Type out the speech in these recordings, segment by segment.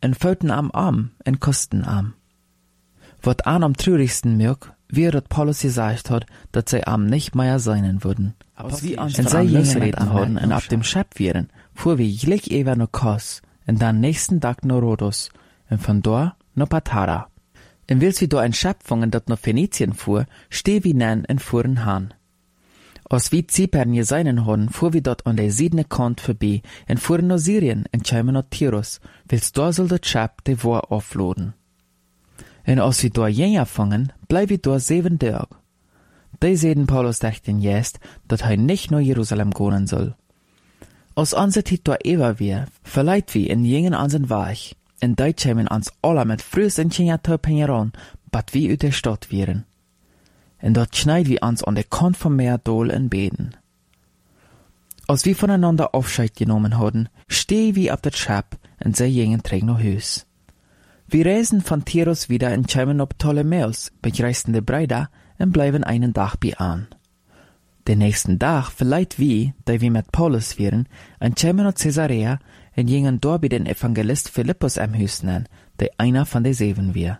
en föten am Arm, en kosten am. Wat an am trurigsten merk, wie dat Paulus gesagt hat, dat sei am nicht mehr sein würden. En sei Jüngereten hadden en ab dem Schab wären, fuhr wir gleich ewer no Kos, en dann nächsten Tag no Rhodos, en von dort no Patara. En wils wie do ein Schab fangen, dat no Phönizien fuhr, steh wie nen en fuhren han. Als wie Zypern je seinen hadden, fuhr wir dort an der siedene Kant vorbei, en fuhren no Syrien, en tscheimen no Tyrus, wils da soll dat Schab de Wohr aufladen. En als wir da jänger fangen, bleib wir da 7 Tage. Die sehen Paulus dachten jetzt, dat hij nicht nur Jerusalem gehen soll. Als onze Tid da ewa wir, verleiht wir in jingen ansen Weg, en die kämen ans alle mit frühs en Tjingertöp heran, bat wir ut der Stadt wären. En dort schneid wir ans an der Kant vom Meer dol en beten. Als wir voneinander Aufscheid genommen hadden, steh wir ab dat Schab, en sei jingen träg no Hüs. Wir reisen von Tyrus wieder in kämen op Ptolemäus, begreisten de Breida, en bleiben einen Tag bei an. Den nächsten Tag verleiht wie, da wir mit Paulus wären, en kämen op Caesarea, en gingen dort bei den Evangelist Philippus am Hüs nen, der einer von den 7 wir.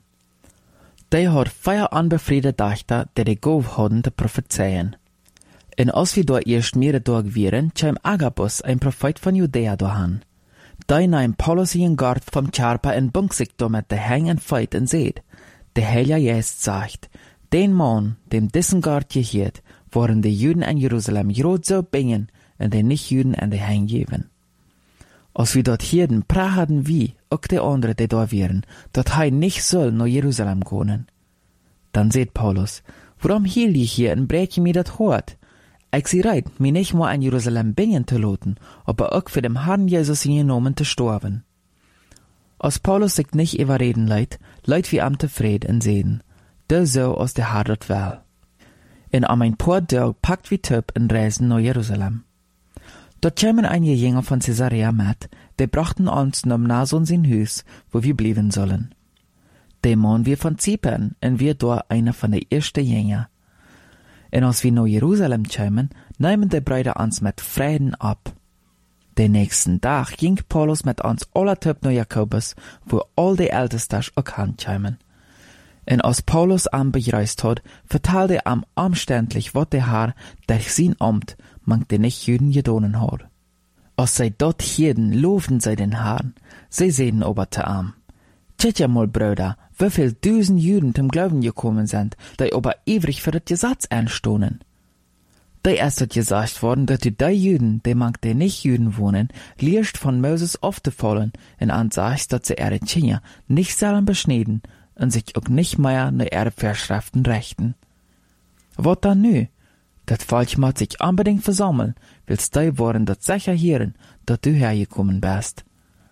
Der hat 4 anbefriede Dachter, der de Gov hadden te prophezeien. En als wir dort erst mehrere Tage wären, käm Agabus, ein Prophet von Judäa, dahan. Da nahm Paulus ihren Gart vom Charpa en bunk sich do mit de Hang en Feit en seht. Der Heilige Geist sagt, den Mann, dem diesen Gart gehiert, waren die Juden in Jerusalem grot so bingen en die Nicht-Juden en die Hang geben. Als wir dort hierden, prachten wie, auch die anderen, die da wären, dat hij nicht soll nach Jerusalem gehen. Dann seht Paulus, warum hielt ich hier en breche mir dat Hort? Ich sie reit, mir nicht nur in Jerusalem bingen zu loten, aber auch für dem Herrn Jesus genommen zu sterben. Als Paulus sich nicht überreden leid wie am Tefred en sehen, der so aus der Herr dort will. En am ein paar Tage packt wie Töp en reisen nach Jerusalem. Dort kämen einige Jünger von Caesarea mit, die brachten uns nach Mnason sein Hüs, wo wir blieben sollen. Der Mann wir von Zypern, en wir dort einer von der ersten Jünger. En als wir nach Jerusalem kämen, nehmen die Brüder uns mit Frieden ab. Den nächsten Tag ging Paulus mit uns aller Töp nach Jakobus, wo all die Ältesten auch ankämen. En als Paulus am bereist hat, verteilte er am umständlich, wat der Herr durch sein Amt mang den Nicht-Juden gedonen hat. Als sie dort hielten, lobten sie den Herrn, sie sehen aber te am. Tjet ja mal, Brüder, wieviel 1000 Juden zum Glauben gekommen sind, die aber ewig für das Gesetz einstohnen. Die erst hat gesagt worden, dass die Juden, die mang den Nicht-Juden wohnen, lierst von Moses aufzufallen, und ansagst, dass sie ihre Kinder nicht sollen beschneiden, und sich auch nicht mehr nach ihre Vorschriften rechten. Wat dann nu? Dat Volk muss sich unbedingt versammeln, willst du wollen dat sicher hören, dat du hergekommen bist.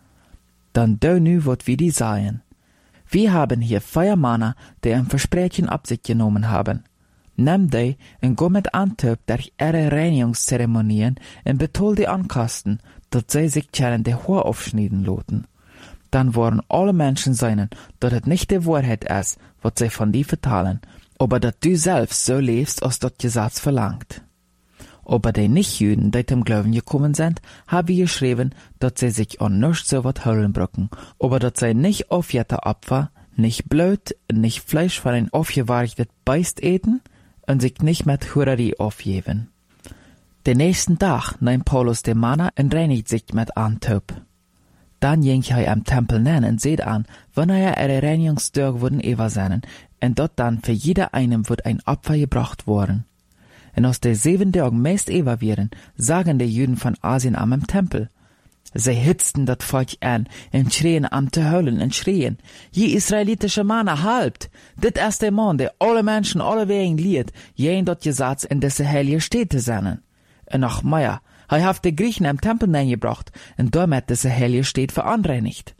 Dann du nu wat wir die sagen. Wir haben hier 4 Männer, die ein Versprechen ab sich genommen haben. Nimm die und go mit Antwerp durch ihre Reinigungszeremonien und betol die Ankasten, dat sie sich kern die Haar aufschneiden loten. Dann wollen alle Menschen sein, dass es nicht die Wahrheit ist, was sie von dir vertalen, aber dass du selbst so lebst, als das Gesetz verlangt. Aber die Nicht-Juden, die zum Glauben gekommen sind, haben geschrieben, dass sie sich an nichts so was holen brücken, aber dass sie nicht aufjährte Opfer, nicht Blut, nicht Fleisch von ein aufgewartetes Beist eten und sich nicht mit Hurerie aufgeben. Den nächsten Tag nahm Paulus den Manna und reinigt sich mit Antwerp. Dann ging er am Tempel nen und seht an, wann ihre Reinigungstage wurden ewa sein, und dort dann für jeder einem wird ein Opfer gebracht worden. Und aus der 7 Tagen meist ewa wären, sagen die Juden von Asien am Tempel. Sie hitzten dat Volk an, und schrien am te heulen und schrien, je israelitische Männer, halbt! Dit ist der Mann, der alle Menschen alle wegen liet, jen dort Gesetz in diese heilige Städte sennen. Und noch mehr, hij hat die Griechen am Tempel gebracht und damit diese heilige Stadt verunreinigt.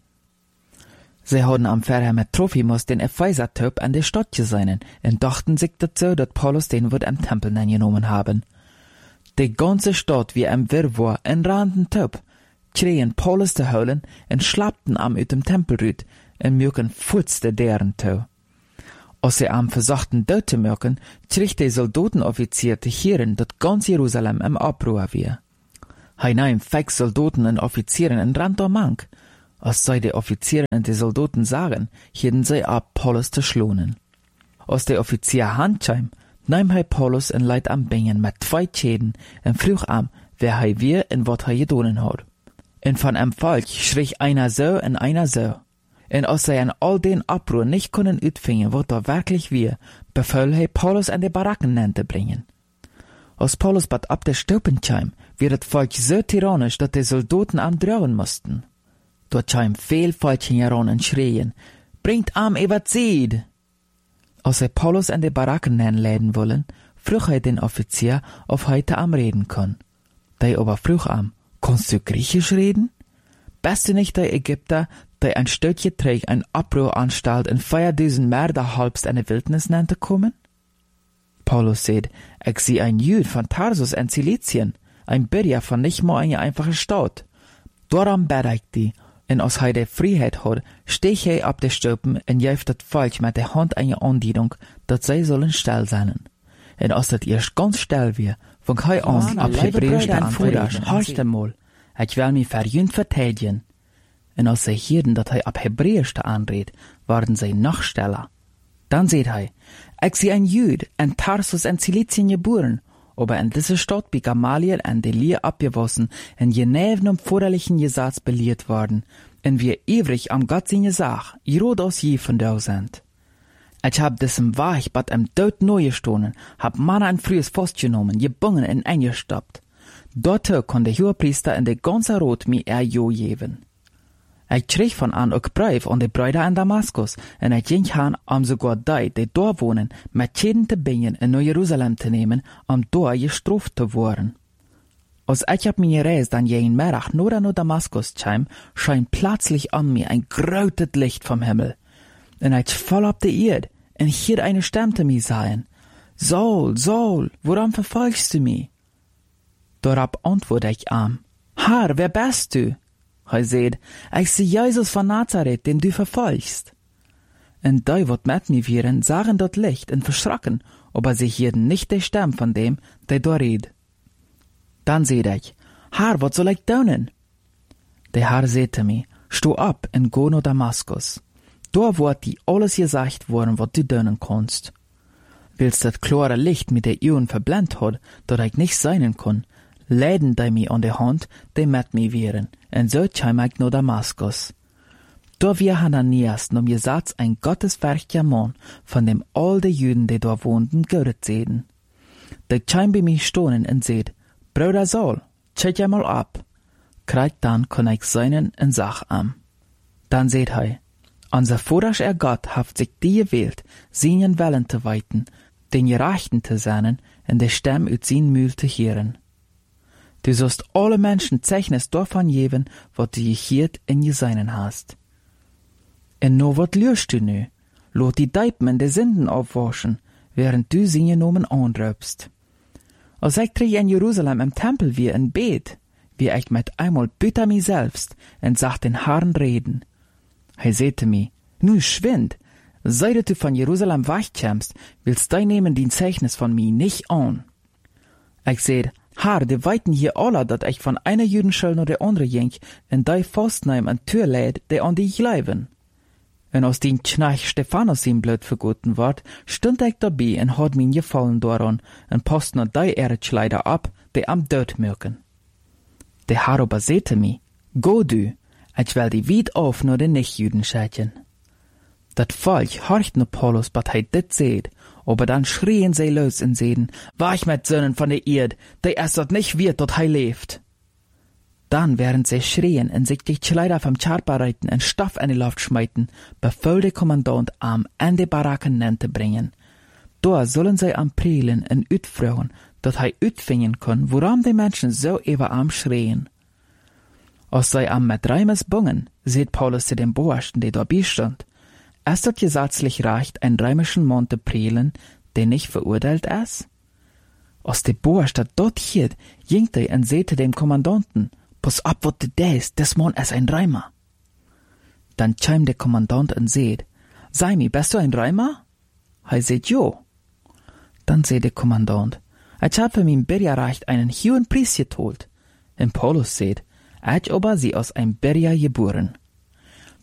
Sie hadden am Verher mit Trophimus den Epheser-Typ an der Stadt gesehen und dachten sich dazu, dass Paulus den wird am Tempel genommen haben. Die ganze Stadt wie ein Wirrwarr in randen Typ, schrien Paulus zu holen und schlappten am ut dem Tempelrüt und mögen futzte deren zu. Als sie am versuchten dort zu mögen, schrieg der Soldatenoffizier zu hören, dass ganz Jerusalem im Abruhr war. Hij nahm 5 Soldaten und Offizieren und rannte am Mank. Als sei die Offiziere und die Soldaten sagen, hielten sie ab, Paulus zu schlonen. Als der Offizier handscheim, nahm hij Paulus en Leid am Bingen mit 2 Schäden und frug am, wer hij wir und wat hij gedonen hat. Und von einem Volk schrie einer so und einer so. Und als sie an all den Abruhr nicht können utfingen, wat da wirklich wir, befahl hij Paulus an die Baracken zu bringen. Als Paulus bat ab der Staupen scheim, wird das Volk so tyrannisch, dass die Soldaten am drauen mussten. Dort scheim viel Volkchen heran und schrien, bringt am über Zied. Als er Paulus an die Baracken läden wollen, frug er den Offizier, ob heute am reden kann. Der aber frug am, kannst du Griechisch reden? Bist du nicht der Ägypter, der ein Stöckchen trägt, ein Abruhr anstalt und 4000 Mörder halbst eine Wildnis nannte kommen? Paulus sagt, ich sehe ein Jüd von Tarsus in Zilizien, ein Bürger von nicht mal eine einfache Stadt. Darum bete ich die, und als er die Freiheit hat, steh er ab der Staupen und jäft das Volk mit der Hand eine Andienung, dass sie sollen still sein. Und als das erst ganz still wird, fang er an, ab Hebräisch an Fudasch, horcht einmal, ich will mich verjünt verteidigen. Und als sie hörten, dass er ab Hebräisch anredet, waren sie noch stiller. Dann sagt er, ich sehe ein Jüd, in Tarsus in Zilizien geboren, aber in dieser Stadt bei Gamaliel an die Lehre abgewassen, in Geneven um vorderlichen Gesetz belehrt worden, und wir ewig am Gott seine Sach, rot aus je von da sind. Ich hab diesem Weich bat im Tod neu gestohlen, hab Manna ein frühes Fass genommen, gebungen und eingestoppt. Dort kon der Hohepriester in der ganze Rot mir jo geben. Ich schrieg von an auch Brief an die Brüder in Damaskus, und ich ging han, sogar die dort wohnen, mit Schäden zu bringen in Neu-Jerusalem zu nehmen, dort gestraft zu werden. Als ich ab meine Reise dann jeden Mittag nur nach Damaskus kam, scheint plötzlich an mir ein großes Licht vom Himmel. Und ich voll ab der Erde, und hier eine Stimme zu mir sagen, Saul, Saul, warum verfolgst du mich? Darauf antworte ich am, Herr, wer bist du? Er sagt, ich sehe Jesus von Nazareth, den du verfolgst. Und die, wat mit mir wären, sahen dort Licht und verschrocken, aber sie hörten nicht die Stimme von dem, der da redet. Dann sagte ich, Herr, wat soll ich tun? Der Herr sagte mir, steh ab und geh nach Damaskus. Da wird dir alles gesagt worden, was du tun kannst. Willst das klare Licht mit der Augen verblendet hat, dass ich nicht sein kann, leiden die mir an der Hand, die mit mir wären, und so kam ich nach Damaskus. Da wir Hananias nom Gesetz ein gottesfürchtiger Mann, von dem all die Juden, die da wohnten, gehört sehen. Der kam bei mir stehen und sagt, Bruder Saul, check ja mal ab. Krieg dann kann ich seinen und sag am. Dann sagt er, unser vorherrscher Gott hat sich die gewählt, seinen Willen zu weiten, den Gerechten zu sein und der Stimme aus seinem Mühl zu hören. Du sollst alle Menschen Zeichnis davon geben, was du gehört und gesehen hast. Und no wat lürst du nu? Lot die Deipen in de Sünden aufwaschen, während du sie genommen anröpst. Als ich in Jerusalem im Tempel wie in Bet, wie ich mit einmal büter mich selbst und sag den Herrn reden. Er sagte mir, nu schwind, seit du von Jerusalem wegkommst, willst du nehmen den Zeichnis von mir nicht an. Ich seh, Herr, die weiten hier alle, dat ich von einer Jüdenschule nach der andere ging, und die festnehmen an Tür lädt, die an dich leiben. Und aus den Knach Stephanus ihm blöd vergoten ward, stund ich dabei und hat mir gefallen daran, und post noch die Erzschleider ab, die am Tod mögen. Der Herr aber sagte mir, go du, ich will die weit auf nur den Nichtjüden schätzen. Dat Volk horcht nur Paulus, was er dit seht, aber dann schrien sie los und sehen, wach mit Söhnen von der Erde, der erst dort nicht wird, dort lebt. Dann, während sie schrien und sich die Kleider vom Charpa reiten und Stoff in die Luft schmeiten, befahl der Kommandant am in die Baracken zu bringen. Da sollen sie am Prielen und utfragen, dass er utfingen kann, warum die Menschen so über am schrien. Als sie am mit Reimes bungen, sieht Paulus zu dem Boersten, der dabei stand, ist das gesetzlich recht, einen römischen Mann zu prielen, der nicht verurteilt ist? Als der Boerst dort hielt, ging er und sagte dem Kommandanten, pass ab, was du denkst, das Mann ist ein Reimer. Dann kam der Kommandant und sagt, Saimi, bist du ein Reimer? Er sagt, jo. Dann sagt der Kommandant, ich habe für mein Bürgerrecht einen hohen Preis geteilt. Und Paulus sagt, ich aber sie aus einem Bürger geboren.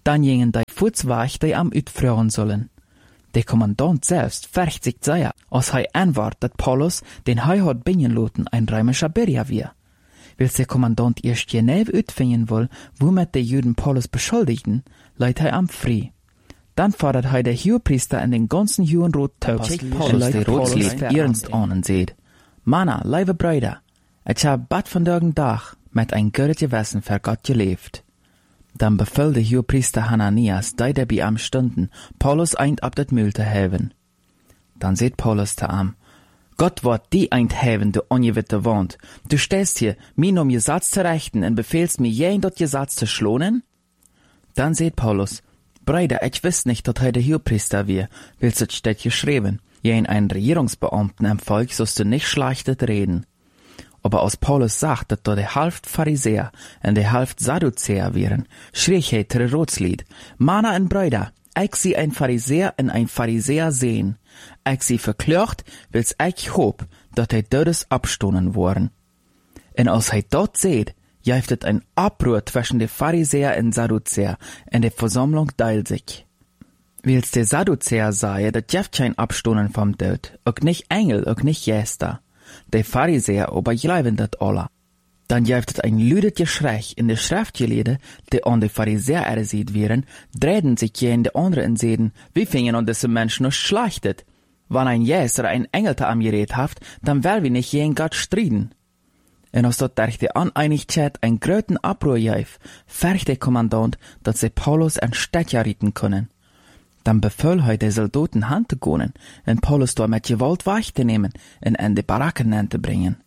Dann gingen die Fußweg, die am utfrühen sollen. Der Kommandant selbst färcht sich sehr, als er anwart, dass Paulus den hat bringen lassen ein römischer Bürger war. Weil der Kommandant erst genau utfinden will, womit die Juden Paulus beschuldigten, leiht er am frei. Dann fordert er der Hohepriester in den ganzen Judenrat taub, Paulus der Rotslied ernst an und sagt, Manna, liebe Brüder, ich hab bad von dergen Tag mit ein gutes Gewissen für Gott gelebt. Dann befahl der Hohepriester Hananias, die dabei am stunden, Paulus eint ab das Mühl zu helfen. Dann sagt Paulus zu ihm, Gott wird die eint helfen, du ungewitte Wand. Du stehst hier, mir um Gesetz zu rechten und befehlst mir jeden dort Gesetz zu schlonen? Dann sagt Paulus, Brüder, ich wiss nicht, dass der Hohepriester wir, weil es steht geschrieben, jeden einen Regierungsbeamten im Volk sollst du nicht schlechtet reden. Aber als Paulus sagt, dass da der Hälfte Pharisäer und der Hälfte Sadduzäer wären, schrie er zu Rotslied, Männer und Brüder, ich sie ein Pharisäer und ein Pharisäer sehen. Ich sie verklört, weil's ich hoop, dass dödes abstonen worden. Und als dort seht, jäftet ein Abruhr zwischen de Pharisäer und Sadduzäer, und de Versammlung teilt sich. Weil's der Sadduzäer sei, dat jäft kein Abstonen vom Tod, auch nicht Engel, auch nicht Geister. De Pharisäer aber glauben dat alle. Dann jäftet ein lüdet Geschrei in de Schriftgelehde, die an de Pharisäer ersieht wären, drehen sich je in de anderen und sehen, wie fingen an diese Menschen noch schlachtet. Wenn ein Jes oder ein Engel am Gerät haft, dann will wir nicht je in Gott striden. Und als dort durch die Uneinigkeit ein gröten Abruhr jäf, färcht der Kommandant, dass sie Paulus ein Städtchen rieten können. Dann befahl er den Soldaten Hand zu gehen und Paulus dort mit Gewalt wegzunehmen und in die Baracken zu bringen.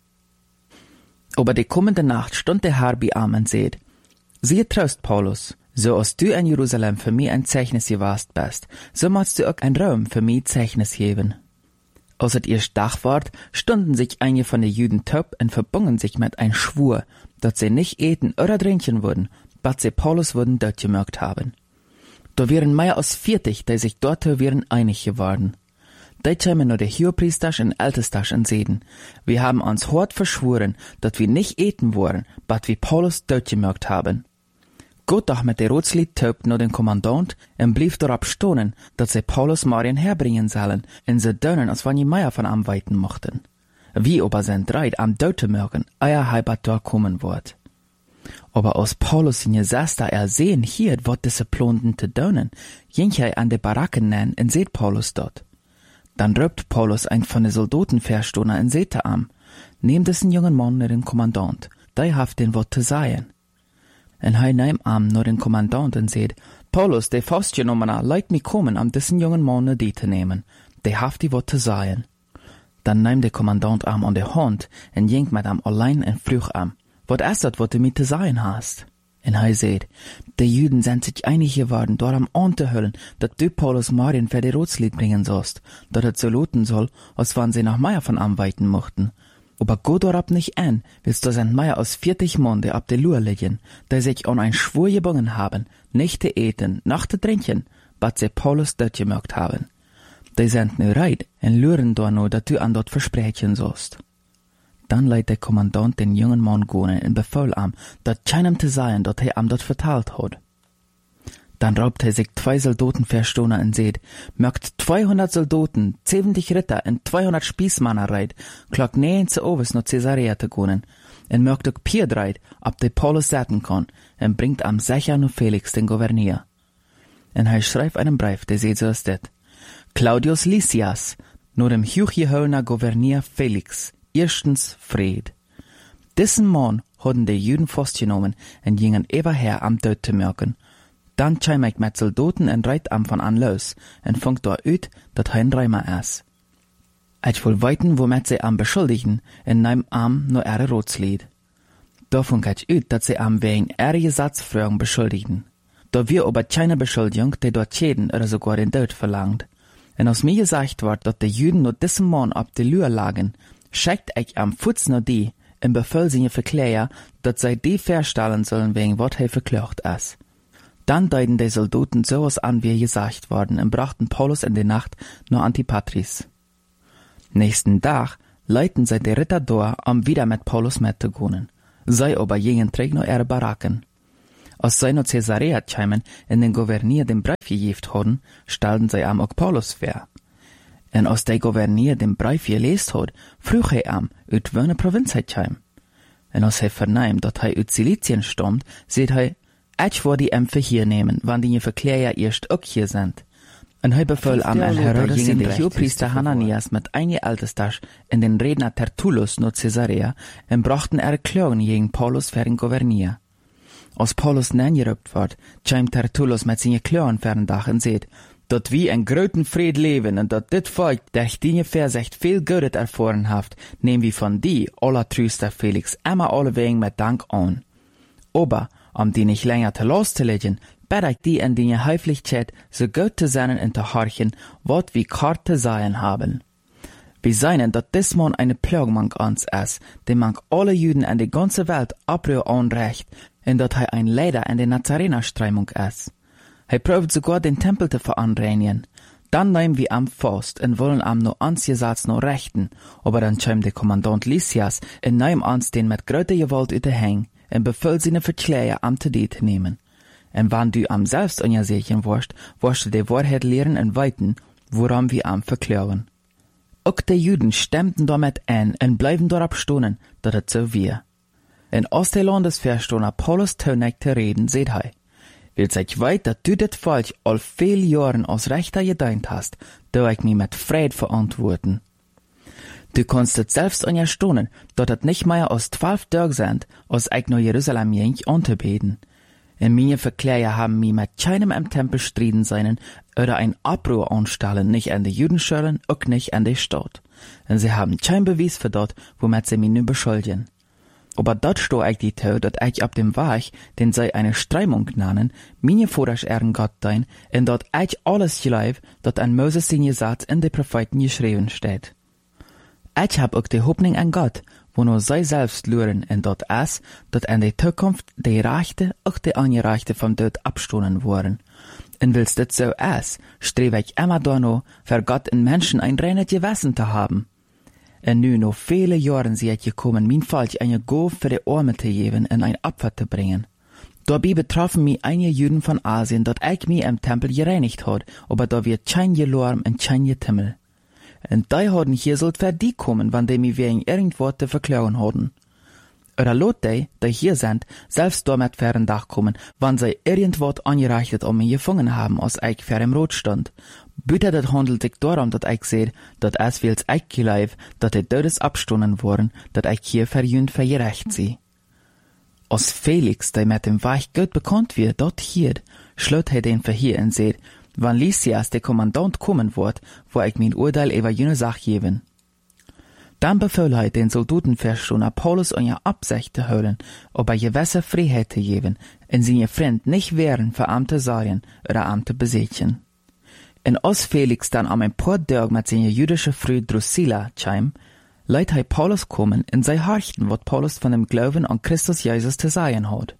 Aber die kommende Nacht stund der Herr bei ihm und sagt, siehe Trost, Paulus, so als du in Jerusalem für mich ein Zeichnis gewast bist, so musst du auch ein Rom für mich Zeichnis geben. Als es erst Tag ward, stunden sich einige von den Juden taub und verbungen sich mit ein Schwur, dass sie nicht eten oder trinken würden, bis sie Paulus würden dort gemerkt haben. Da wären mehr als 40, die sich dort wären einig geworden. Da kämen nur der Hohepriester und Ältester und seden, wir haben uns hart verschworen, dass wir nicht eten wollen, bis wir Paulus dort gemerkt haben. Gott doch mit der Rotslied taub nur den Kommandant und blieb darauf stonen, dass sie Paulus Marien herbringen sollen, und sie dönen, als wenn die Meier von am weiten mochten. Wie aber sind dreit am Döte mögen, euer Heibat dort kommen wird. Aber als Paulus in Gesesta ersehen hielt, wat diese Plonden te dönen, ging er an de Baracken nen und seht Paulus dort. Dann röpt Paulus ein von den Soldaten verstohner und seht am, nehmt diesen jungen Mann nur den Kommandant, der haft den Wort zu sagen. Und er nahm am nur den Kommandant und seht, Paulus, der festgenommener, leiht mich kommen, am diesen jungen Mann die zu nehmen, der haft die Wort zu sagen. Dann nahm der Kommandant am an der Hand und ging mit am allein und früh am, wat ist das, wat du mit zu sagen hast? Und er seht, die Juden sind sich einig geworden, dort am anzuhüllen, dass du Paulus Marien für die Rotslied bringen sollst, dass es so lauten soll, als wenn sie nach Meier von anweiten mochten. Aber Gott dort nicht an, willst du sind Meier aus 40 Mann, die ab der Lur liegen, die sich an ein Schwur gebungen haben, nicht zu eten, noch zu trinken, was sie Paulus dort gemerkt haben. Die sind nu reit, und luren da nur, dass du an dort versprechen sollst. Dann leiht der Kommandant den jungen Mann gehen und befahl ihm, dat keinem zu sein, dat er ihm dort verteilt hat. Dann raubt er sich 2 Soldaten verstohner und seht, mögt 200 Soldaten, 70 Ritter und 200 Spießmänner reit, klock 9 zu Oves nach Caesarea zu gehen, und mögt auch Pier reit, ab der Paulus setzen kann, und bringt am sicher nur Felix den Gouverneur. Und er schreibt einen Brief, der seht so ist det. Claudius Lysias, nur dem hochgeholner Gouverneur Felix, erstens Fried. Diesen Mann hatten die Juden festgenommen und gingen eberher am Tod zu merken. Dann kam ich mit Soldaten und reit am von an los und funkt da ut, dat ein Reimer ist. Ich will weiten, womit sie am beschuldigen, und nahm am nur ihre Rotslied. Da funkt ich ut, dat sie am wegen ihrer Gesetzfragen beschuldigen. Da wir aber keine Beschuldigung, die dort jeden oder sogar den Tod verlangt. Und aus mir gesagt wird, dass die Juden nur diesen Mann ab der Lür lagen, schickt ich am Fuß nur die, im Befehl sie verklären, dass sie die verstellen sollen, wegen was er verklagt ist. Dann deuten die Soldaten sowas an, wie gesagt worden, und brachten Paulus in der Nacht nach Antipatris. Nächsten Tag leiten sie die Ritter da, um wieder mit Paulus mitzugehen. Sie aber gingen träg nach ihre Baracken. Als zij naar Caesarea kwamen en den Gouverneur den Brief gegeven hadden, stelden zij am ook Paulus voor. En als de Gouverneur den Brief gelezen had, vroeg hij am, uit welke provincie hij kwam. En als hij vernaam dat hij uit Ciliciën stamt, zei hij, ik wil die empfe hier nemen, wanneer je verkleer eerst ook hier zijn. En hij beval am en Herodes gingen de hoofpriester Hananias met een Ältestas en den Redner Tertullus naar Caesarea en brachten Erklärungen gegen Paulus voor den Gouverneur. Als Paulus neergerupt wordt, kwam Tertullus met zijn kleuren voor een dag en zei, dat wie een groten vrede leven en dat dit volk, der die verzegt, veel Godet erfahren heeft, nemen we van die, allertruster Felix, immer allewegen met dank aan. Aber, om die nicht länger te los te leggen, bid ik die in die Höflichkeit so gut te zijn en te horchen, wat wie kort te sagen haben. Wir seien, dat dis man eine Plagmank ans is, die mank alle Juden in de ganze Welt abrühr anrecht, en dat hij ein Leider in de Nazarener-Streimung is. Hij proeft sogar den Tempel te veranreinigen. Dann nehmen wir am Faust en wollen am no ansjesatz no rechten, aber dann käm de Kommandant Lysias en neem ans den met grote Gewalt uit de heng, en bevel seine Verkläger am te die te nemen. En wann du am selbst onjazechen worst, worst du de Wahrheit lehren en weiten, woran wir am verklären. Ook de Juden stemden damit ein en blijven daarop stonen, dat het so wir. En als de Landesverstoner Paulus teunig te reden, seht hij, wilt ich weit, dat du dit Volk al veel Jahren als Rechter gedient hast, da ich mich mit Fried verantworten. Du kannst het selbst onjastonen, dat het nicht mehr als 12 Tage sind, als ich nach Jerusalem ging, anzubeten. En meine Verkläger haben mich mit keinem im Tempel striden seinen oder ein Abbruch anstellen, nicht an die Judenschölen, auch nicht an die Stadt. Und sie haben kein Beweis für dort, womit sie mich nun beschuldigen. Aber dort sto ich die Tau, dat ich ab dem Weg, den sie eine Streimung nennen, meine Vorherrscher Gott dein, und dort ich alles glaub, dat an Moses sein Gesetz in de Propheten geschrieben steht. Ich hab auch die Hoffnung an Gott, wo nur sie selbst luren, und dort ist, dat in der Zukunft die Rechte auch die Angerechte vom Tod abstoßen worden. Und willst das so ist, strebe ich immer danach, für Gott in Menschen ein reines Gewissen zu haben. Und nu noch viele Jahre sie het gekommen, mein Volk eine Gabe für die Arme zu geben und ein Opfer zu bringen. Dabei betroffen mich einige Juden von Asien, dat ich mich im Tempel gereinigt hat, aber da wird kein Gelorm und kein Getimmel. Und die hadden hier sollt für die kommen, wann die mich wegen irgendwas zu verklagen hadden. Oder lot die hier sind, selbst damit für einen Tag kommen, wann sie irgendwas angerechnet um mich gefangen haben, als ich für im Rot stand. Bitte das handelt sich darum, dass ich sehe, dass es wills ich geleib, dass die Todes abstunden worden, dass ich hier verjünd für gerecht sie. Als Felix, der mit dem Weg gut bekannt wird, dort hier, schlot er den Verhier und seht, wann Lysias der Kommandant kommen wird, wo ich mein Urteil über jene Sache geben. Dann befahl er den Soldatenverstoner Paulus und ihr Absicht zu holen, ob er gewisse Freiheit zu geben, und seine Freund nicht wären für Amte Sarien oder Amte Besetzen. Und als Felix dann am ein paar Tage mit seiner jüdischen Frau Drusilla kam, leiht er Paulus kommen und sei horchten, was Paulus von dem Glauben an Christus Jesus zu sagen hat.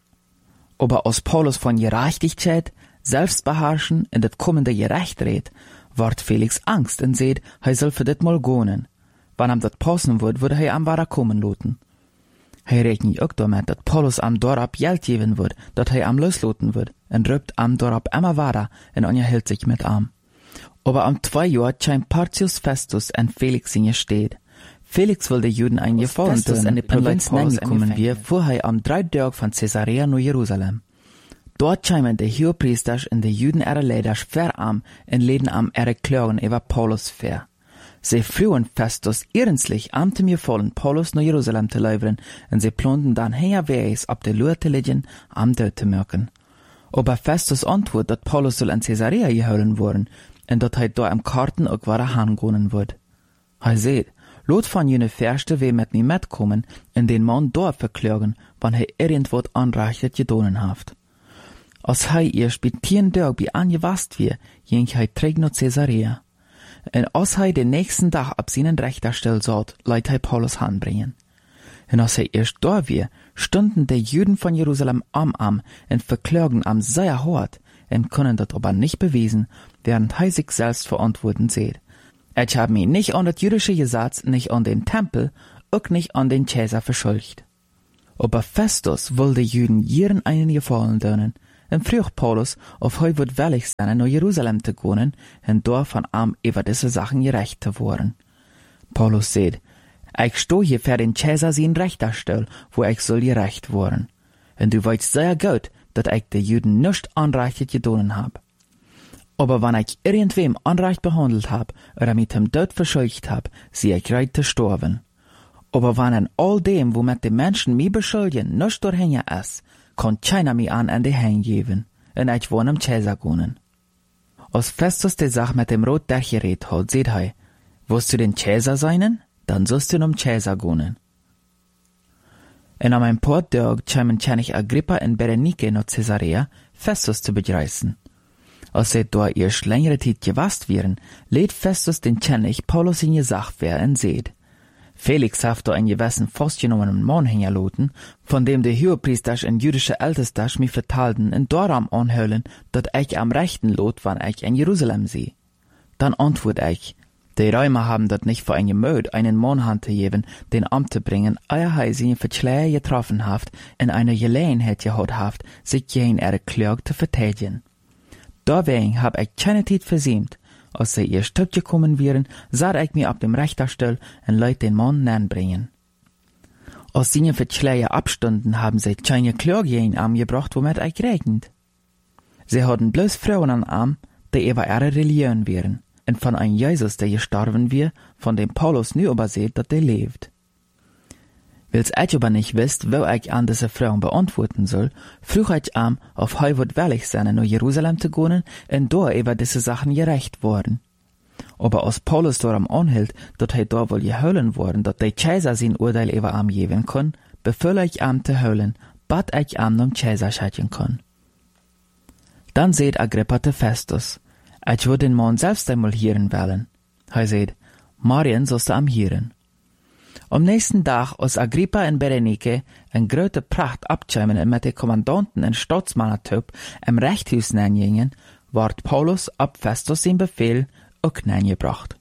Aber als Paulus von Gerechtigkeit, Selbstbeherrschen und das kommende Gerecht redet, ward Felix Angst und seht, er soll für das mal gehen. Wann ihm das passen wird, würde er am Wara kommen lassen. Er rechnet auch damit, dass Paulus am Dorab Geld geben wird, dass er am loslassen wird, und rübt am Dorab immer weiter und unterhält sich mit ihm. Aber am 2 Jahr kam Porcius Festus und Felix in ihr steht. Felix will den Juden ein Gefallen tun, in die Provinz hineingekommen wir, fuhr er am 3 Tage von Caesarea nach Jerusalem. Dort kamen die Hohepriester und die Juden ihre Leiter für am und leden am ihre Klagen über Paulus vor. Sie frühen Festus ernstlich am zu mir vollen, Paulus nach Jerusalem zu leibern, und sie planten dann herwegs ab der Lur zu liegen, am Tod zu merken. Aber Festus antwortet, dass Paulus soll in Caesarea geholen worden, und dass er da im Karten auch wieder hingehen wird. Er seht, lot von jene Verste we mit mir mitkommen, und den Mann dort verklagen, wann er irgendwas anreichtet gedonen haft. Als er erst bei 10 Tagen bei angewasst wird, ging er träg nach Caesarea. Und als er den nächsten Tag ab seinen Richterstell saht, leiht er Paulus anbringen. Und als er erst da war, stunden die Juden von Jerusalem am und verklagen am sehr hart und können das aber nicht beweisen, während er sich selbst verantworten sieht. Ich habe mich nicht an das jüdische Gesetz, nicht an den Tempel, auch nicht an den Cäsar verschuldigt. Aber Festus will de Juden jeden einen Gefallen doen, en vroeg Paulus of hij wordt willig zijn naar Jeruzalem te gaan en daar van am über diese Sachen gerecht te worden. Paulus zei, ik sto hier voor den Caesar zijn Richterstuhl, wo ik zal gerecht worden. En du weißt sehr gut, dat ik de Juden nicht anrecht gedaan heb. Aber wenn ich irgendwem unrecht behandelt hab oder mit dem Tod verschuldigt hab, sie ich reit zu sterben. Aber wenn an all dem, womit die Menschen mich beschuldigen, nicht durchhängen ist, kann keiner mich an die Hände geben, und ich wohne am Caesar gehen. Als Festus die Sache mit dem Rot durchgeredet hat, seht er, willst du den Caesar sein, dann sollst du am Caesar gehen. Und am ein paar Tagen kamen König Agrippa und Berenike nach Caesarea, Festus zu begreifen. Als sie da erst längere Zeit gewasst wären, lädt Festus den König Paulus in gesagt wer und seht. Felix hat da einen gewissen festgenommenen Mann hingerloten, von dem der Hohepriester und jüdische Ältester mich vertalten und darum anhöhlen, dat ich am rechten Lot, wann ich in Jerusalem sehe. Dann antwort ich, die Römer haben dort nicht für ein Gemüt einen Mann hanzugeben, den Amt zu bringen, ehe er sie in Verschleier getroffen haft, in einer Gelegenheit gehabt haft, sich gegen ihre Klage zu verteidigen. Deswegen hab ich keine Zeit versäumt. Als sie ihr Stück gekommen wären, sah ich mir ab dem Richterstuhl und Leute den Mann nährbringen. Als sie Verschleier abstunden, haben sie keine Klage gegen ihn gebracht, womit ich regnet. Sie hatten bloß Frauen an Arm, die über ihre Religion wären, und von einem Jesus, der gestorben wäre, von dem Paulus nu überseht, dass der lebt. Weil's ich aber nicht wisst, wo ich an diese Frauen beantworten soll, frug ich am, auf heu wird willig sein, nach Jerusalem zu gehen, und da über diese Sachen gerecht worden. Aber als Paulus darum anhielt, dass da wohl geholen worden, dass der Caesar sein Urteil über am geben kann, befülle ich am zu holen, bat ich am nom Caesar schatten kann. Dann seht Agrippa zu Festus, ich würde den Mann selbst einmal hören wollen. Er seht, Marien sollst du am hören. Am nächsten Tag, als Agrippa und Berenike in große Pracht abkämen und mit den Kommandanten und Staatsmannertrupp im Rechthaus nähngingen, ward Paulus ab Festus sein Befehl auch nähngebracht.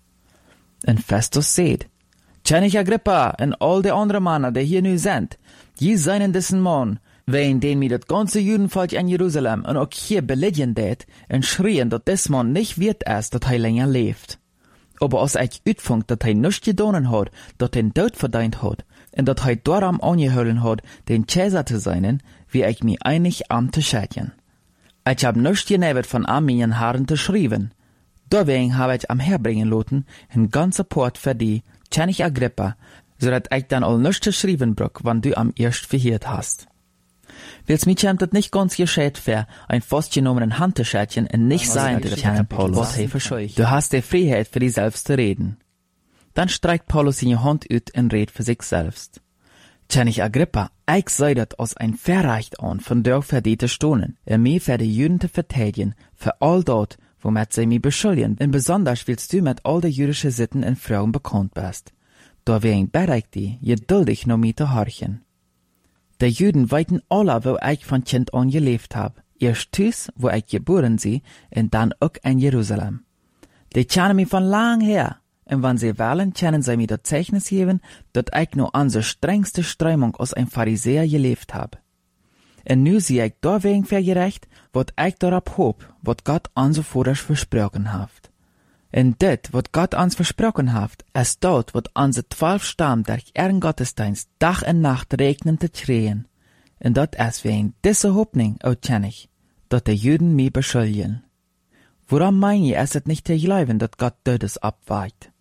Und Festus seht, König Agrippa und all die anderen Männer, die hier nu sind, die seien diesen Mann, wegen den mir das ganze Judenvolk in Jerusalem und auch hier beledigen det und schrien, dass des Mann nicht wird erst, dass er länger lebt. Aber als ich uitvond dat hij nichts gedonen hat, dat den Tod verdient hat, und dat hij darum angeholen hat, den Caesar zu sein, wie ich mich einig am zu schätzen. Ich hab nichts genebet von an meinen Haaren zu schreiben. Deswegen hab ich am herbringen lassen, ein ganzer Port für die, König Agrippa, so dat ich dann all nichts zu schreiben brauch, wann du am erst verhört hast. Weil's mich scheint das nicht ganz gescheit für ein festgenommenen Handtäschchen und nicht sein, der König Paulus. Du hast die Freiheit für dich selbst zu reden. Dann streckt Paulus seine Hand ut und redet für sich selbst. König Agrippa, ich sei das als ein Verrecht an, von der verdiente Stunden, mich für die Juden zu verteidigen, für all dort, womit sie mich beschuldigen, und besonders willst du mit all den jüdischen Sitten und Frauen bekannt bist. Deswegen bitte ich dich, geduldig noch mit zu horchen. Die Juden weiten alle, wo ich von Kind an gelebt hab. Erst Tüß, wo ich geboren sie, und dann auch in Jerusalem. Die kennen mich von lang her, und wenn sie wollen, können sie mir das Zeichnis geben, dass ich nur an so strengste Strömung als ein Pharisäer gelebt hab. Und nu sehe ich deswegen für gerecht, wat ich darauf hob, wat Gott an so vorher versprochen hat. Und dit, wat Gott ans versprochen hat, ist dort, wat anse 12 Stamm durch ihren Gottesdienst Tag und Nacht regnen zu kreen. Und dat ist wegen dieser Hoffnung, o König, dat die Juden mich beschuldigen. Woran mein ich, es nicht zu glauben, dat Gott Todes abweicht?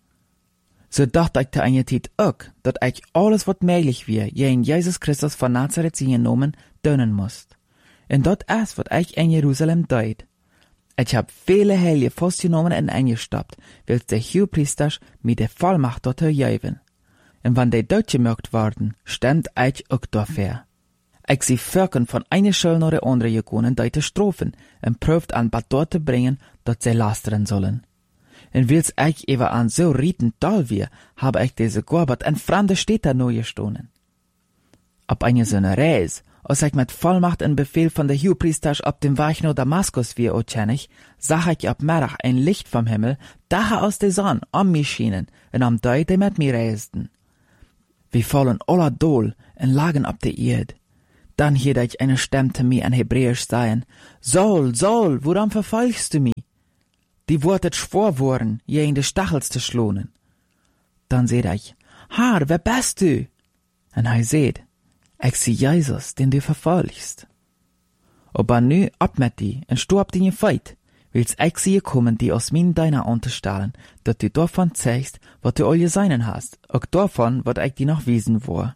So dachte ich zu einer Zeit auch, dat ich alles, wat möglich wäre, gegen Jesus Christus von Nazareth genommen, tun muss. Und dat ist, wat ich in Jerusalem deut. Ich hab viele Heilige festgenommen und eingestoppt, weil der Hohepriester mir die Vollmacht dort geben. Und wenn die dort gemerkt worden, stand ich auch dafür. Ich sie Völkern von einer Schule nach der anderen gegangen, die zu strafen, und prüft an Bad dort zu bringen, dass sie lastern sollen. Und weil's ich eben an so rieten toll wir, habe ich diese Gorbert in fremde Städte neu gestohlen. Ab einer so einer Reise, als ich mit Vollmacht und Befehl von der Hohepriester ab dem Weg nach Damaskus wie o König, sah ich ab Mittag ein Licht vom Himmel, daher aus der Sonne, um mich schienen, und am Deu, die mit mir reisten. Wir fallen aller Dol en lagen ab de Erd. Dann hierde ich eine Stimme zu mir in Hebräisch sagen, Saul, Saul, woran verfolgst du mich? Die wortet schwor worden, je in de Stachels zu schlonen. Dann seht ich, Herr, wer bist du? En hij seht, ich sie Jesus, den du verfolgst. Aber nu ab mit die, en stopp die Feit, willst ich sie kommen, die aus min deiner unterstellen, dat du davon zeigst, wat du all seinen hast, auch davon, wat ich die noch wiesen war.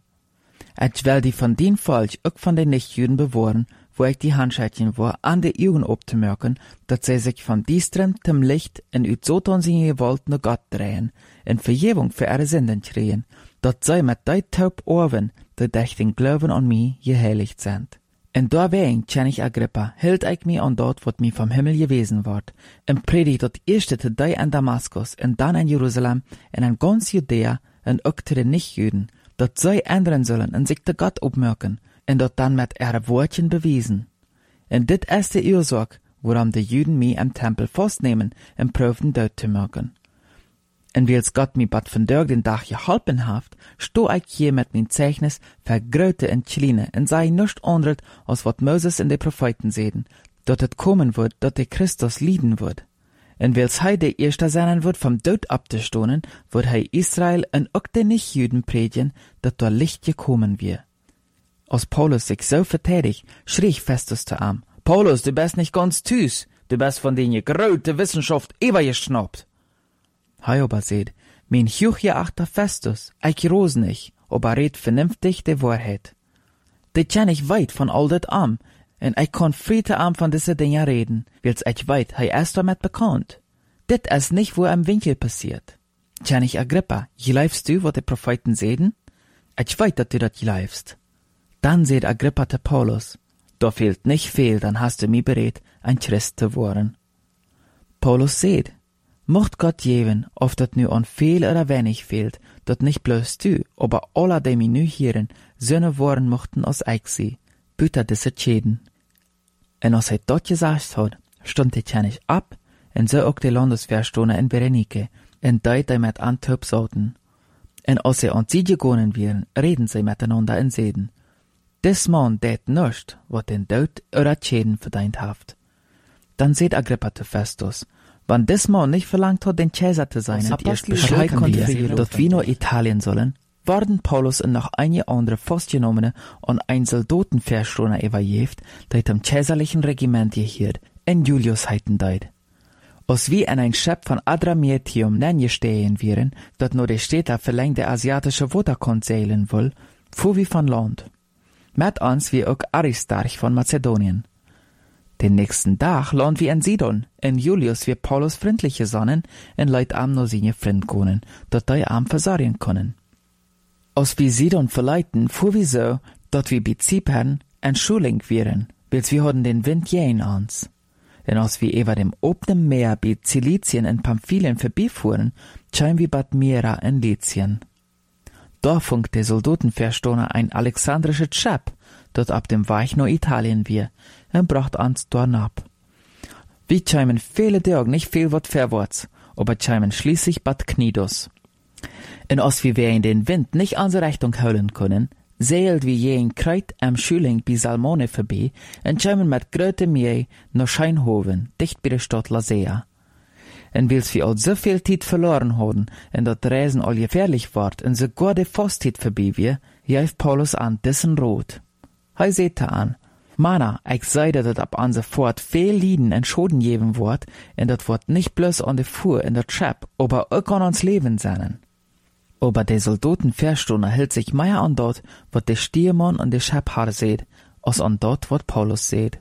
Ich will die von den Volk, auch von den Nichtjuden bewahren, wo ich die Handscheidchen war, an die Augen abzumerken, dat sie sich von diesem zum Licht in ut Sotan seine Gewalt nach Gott drehen, in Vergebung für ihre Sünden kriegen, dat sie mit dei taub Ohren, die durch den Glauben an mich geheiligt sind. En daarbij, König Agrippa, hielt ich mich an dort, wat mir vom Himmel gewesen ward, en predigt dat eerste te die in Damaskus, en dan in Jerusalem, en in ganz Judäa, en ook te den Nichtjuden, dat zij ändern sollen en zich te Gott opmerken, en dat dan met ihre Wortchen bewiesen. En dit is de Ursache, waarom de Juden mich im Tempel festnehmen en proefden dood te merken. En wils Gott mi bad vandaag den Dag geholpen haft, sto ik hier met mijn Zeichnis vergrote en kleine en sei nichts anderes als wat Moses in de Propheten sehen, dat het komen wird, dat de Christus lieden wird. En wils hij de eerste zijn wird vom Dood abzustonen, wird hij Israel en ook de Nicht-Juden predigen, dat da Licht gekommen wir. Als Paulus sich so verteidigt, schrie Festus zu ihm, Paulus, du bist nicht ganz tüß, du bist von den gegrölte Wissenschaft übergeschnappt. Hij aber seht, mein hochgeachter Festus, ich ros nicht, aber red vernünftig de Wahrheit. Dit ken ich weit von all dat am, en ich kann friete am von diese Dinge reden, wils ich weit, hij ist damit bekannt. Dit ist nicht, wo im Winkel passiert. König Agrippa, geleifst du, wat de Propheten sehen? Ich weit, dat du dat geleifst. Dann seht Agrippa te Paulus, da fehlt nicht viel, dann hast du mich bereit, ein Christ zu worden. Paulus seht, mocht Gott geben, of dat nu an viel oder wenig fehlt, dat nicht bloß du, aber alle, die mich nu hören, Söhne worden mochten als ich sie, büter diese Schäden. En als hij dat gesagt hat, stond die König ab, en so auch die Landesverstoner in Berenike, en die mit Antwerp sollten. En als sie an sie gegangen wären, reden sie miteinander in Seden. Des Mann tät nicht, wat den Tod oder Schäden verdient haft. Dann seht Agrippa zu Festus, wann des Mann nicht verlangt hat, den Kaiser zu sein, und erst Bescheid konnte, dass wir nur Italien sollen, worden Paulus und noch einige andere Festgenommene und ein Soldatenverstoner überjeft, die dem kaiserlichen Regiment gehiert, in Julius heiten deit. Als wir in ein Schiff von Adramyttium nennestehen wären, dat nur die Städte verlängert der asiatische Waterkant seilen will, fuhr wir von Land. Mit uns wie auch Aristarch von Mazedonien. Den nächsten Tag lohnt wir in Sidon, in Julius wir Paulus freundliche Sonnen, in Leut am nur seine Freund können, dat die am versorgen können. Als wir Sidon verleiten, fuhr wir so, dat wir bei Zypern en Schuling wären, bis wir hatten den Wind jähen uns. Denn als wir über dem obenen Meer bei Zilizien in Pamphylien vorbeifuhren, kämen wir bad Myra in Lycien. Da funkt der Soldatenverstoner ein alexandrisches Schiff, dat ab dem Weich nur Italien wir, und bracht uns dort ab. Wir kämen viele Tage nicht viel wat vorwärts, aber kämen schließlich bad Knidos. Und als wir in den Wind nicht unsere Richtung holen können, seilt wir je in Kreit am Schüling bei Salmone vorbei und kämen mit gröte Mühe nach Scheinhoven, dicht bei der Stadt Lasea. Und wils wir all so viel Zeit verloren haben und dat Reisen all gefährlich ward und sogar die Fastzeit vorbei wir, jäft Paulus an dessen Rot. Hij seht an, Mana, ich seide dat ab an sofort viel Lieden und Schoden geben wort, und dat wort nicht bloß an de Fuhr in der Trap, aber auch an uns Leben seinen. Aber der Soldatenverstoner hält sich mehr an dort, wat der Stiermann und der Schäbhaar seht, als an dort, wat Paulus seht.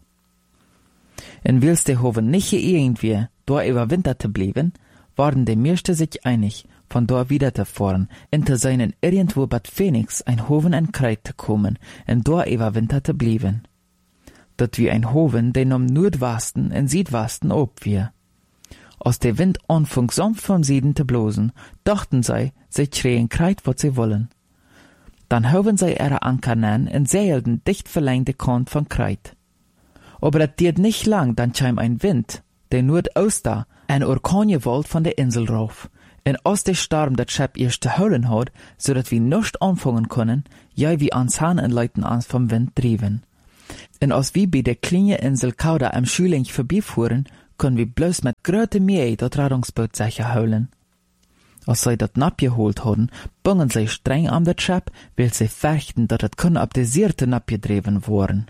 Und wils der Hoven nicht irgendwie da überwinterte blieben, waren die meisten sich einig, von dort wieder zu fahren, hinter seinen irgendwo Bad Phoenix ein Hoven in Kreit zu kommen, und dort überwinterte blieben. Dat wie ein Hoven, den am Nordwesten und Südwesten ob wir. Als der Wind anfing sanft vom Süden zu blosen, dachten sie kriegen Kreit, was sie wollen. Dann hoben sie ihre Anker nen und seilten dicht verlängerte Kant von Kreit. Aber das dauert nicht lang, dann kam ein Wind, der Nordoster, ein Orkan gewollt von der Insel rauf, En als de Sturm dat Schep eerst te houden had, zodat we nicht anfangen können, ja wie ans Hahn en Leuten ans vom Wind driven. En als we bij de kleine Insel Cauda am Schüling vorbeifuhren, können wir bloß mit grote Mühe dat Rettungsboot sicher holen. Als sie dat Napp geholt hadden, bungen sie streng an dat Schep, weil sie fürchten, dat het kun ab de Seerte Napp gedreven worden.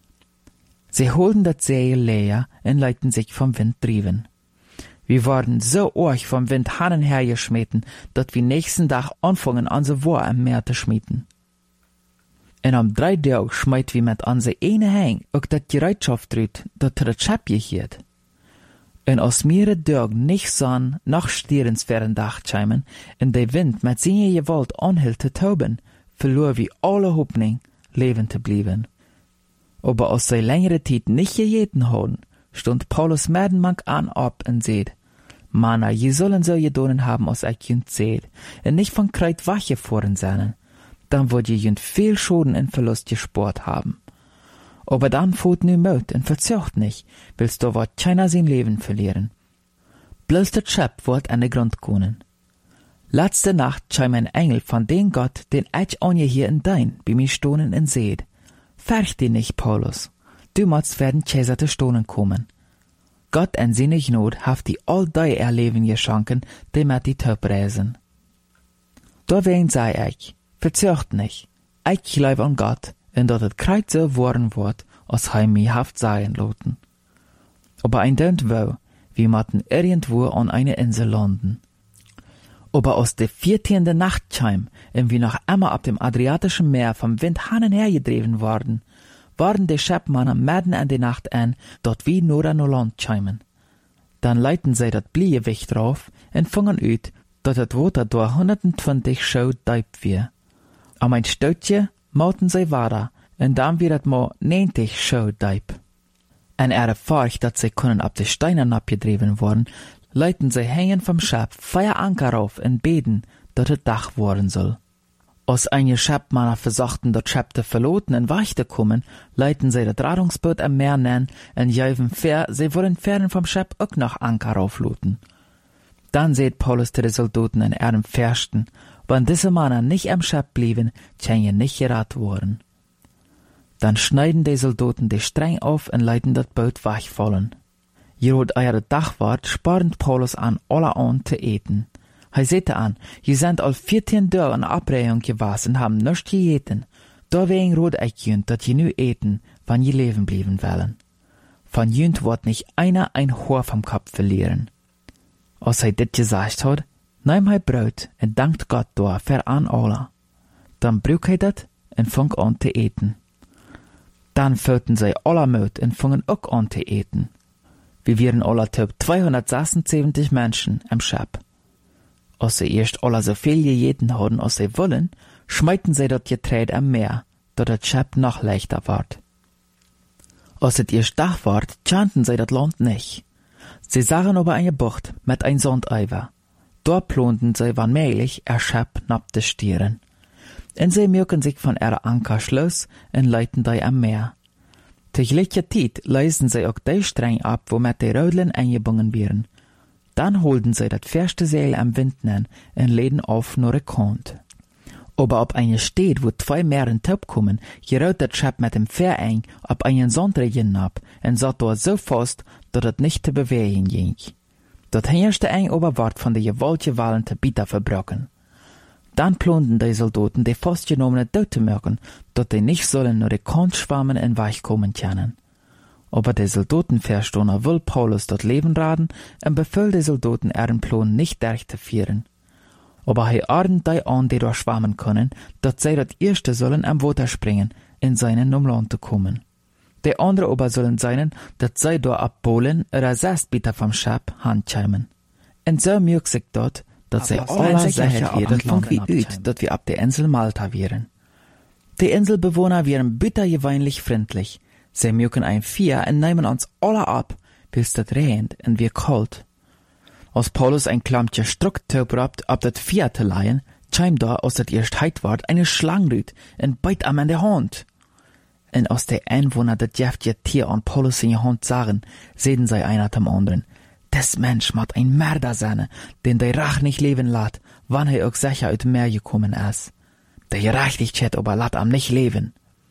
Sie holden dat Seil leer en leiten sich vom Wind driven. Wir waren so arg vom Wind hin und her geschmeten, dat wir nächsten Tag anfangen an se War am Meer zu schmieden. En am 3 Tag schmeit wir mit an se eine Hang ook dat Gereitschaft rüt, dat het Schep gehiert. En als mehrere Tag nicht sahen, nach stierensfernen Dachscheimen, en der Wind mit seiner Gewalt anhielt zu toben, verlor wir alle Hoffnung, leben zu bleiben. Aber als sie längere Zeit nicht gejeten haben, stund Paulus mehrdenmank an ab und seht, Manna, je sollen so gedonen haben, als ich jünd seht, und nicht von Kreuz wachgefahren sein, dann würd je jünd viel Schaden und Verlust gespart haben. Aber dann fährt nu Mut und verzöcht nicht, willst du wat keiner sein Leben verlieren. Bloß der Schep wird an den Grund kommen. Letzte Nacht scheint ein Engel von dem Gott, den ich an je hier in dein, bei mir stohnen und seht. Fürcht dich nicht, Paulus. Du musst werden Cäsar zu stohnen kommen. Gott in seine Not haft die all die erleben geschenken, die mit die Töp reisen. Deswegen sei ich, verzöcht nicht, ich glaube an Gott, und dat het Kreuz so worden wird, als hij mich haft sein lassen. Aber ein dönt wo, wir matten irgendwo an eine Insel landen. Aber aus der 14. Nachtscheim, und wir noch immer ab dem Adriatischen Meer vom Wind hin und her gedreven worden, waren die Schepmänner mitten in die Nacht ein, dort wie nur an Land scheimen. Dann leiten sie dat Bliegewicht drauf und fangen ut, dat het Water durch 120 Schau deip wir. Am ein Stoutje mauten sie weiter, und dann wird het mal 90 Schau deip. En furcht, dat sie können ab de Steinen abgedreven worden, leiten sie hängen vom Schap 4 Anker auf und beten, dat het Dach worden soll. Als einige Schepmänner versuchten, dat Schep zu verloten und weich zu kommen, leiten sie das Rettungsboot am Meer nennen und jäuven fair, sie wollen fern vom Schep auch noch Anker aufluten. Dann seht Paulus zu den Soldaten in ihrem Fürsten, wenn diese Männer nicht am Schep blieben, können nicht gerat worden. Dann schneiden die Soldaten die Streng auf und leiten das Boot wegfallen. Jerot eure Dachwart spornt Paulus an, alle an zu eten. Hij zette an, je sind al 14 Tage in Abreihung gewesen und haben nichts gegeten. Deswegen rot ich jünd, dat je nu eten, wann je leben blieben wollen. Von jünd wird nicht einer ein Haar vom Kopf verlieren. Als hij dit gesagt hat, nahm hij Brot und dankt Gott dafür an alle. Dann brück hij dat und fang an zu eten. Dann füllten sie alle Mut und fangen auch an zu eten. Wir wären alle Typ 276 Menschen am Schap. Als sie erst alle so viel gegeten hadden, als sie wollen, schmeiten sie dat Getreide am Meer, dat het Schap noch leichter ward. Als het erst Dach ward, kannten sie dat Land nicht. Sie sahen aber eine Bucht mit ein Sandeiver. Dort plonten sie wann möglich Schap napp de Stieren. Und sie mögen sich von ihrer Anker schloss und leiten die am Meer. Durch gleiche Zeit leisen sie auch die Streng ab, womit die Rödeln eingebunden werden. Dann holden sie das feste Seil am Wind nen und leden auf nur Kant. Aber ob eine steht, wo 2 Meeren Top kommen, gerät das Schap mit dem Fähr ein, ob einen Sandregen ab, und satt dort so fest, dass es nicht zu bewegen ging. Das herrschte ein Oberwart von der gewaltgewalten Bieter verbrochen. Dann plunten die Soldaten die festgenommene Tote merken, dass die nicht sollen nur die Kant schwammen und weich kommen können. Aber die Soldaten verstohner will Paulus dort Leben raten und befiehlt die Soldaten ihren Plan nicht durchzuführen. Aber er ordnet die an, die dort schwammen können, dass sie das erste sollen am Wasser springen, in seinen Land zu kommen. Die andere aber sollen sein, dass sie dort abbohlen oder Sestbieter vom Schap handscheimen. Und so mögt sich dort, dass sie alle Sicherheit werden, von wie üt, dass wir ab der Insel Malta wären. Die Inselbewohner wären bittergewöhnlich freundlich. Sie mögen ein Vier und nehmen uns alle ab, bis das regnet und wir kalt. Als Paulus ein Klammtje Strucktöp rabt, ab das Vier zu leihen, scheimt da, aus das erst heit ward, eine Schlangenrüt und beit am an der Hand. Und aus der Einwohner das jäftige Tier an Paulus in die Hand sahen, sehen sie einer zum anderen. des Mensch moet ein Mörder sein, den der Rach nicht leben lässt, wann er auch sicher uit Meer gekommen ist. Der Gerechtigkeit aber lässt am nicht leben.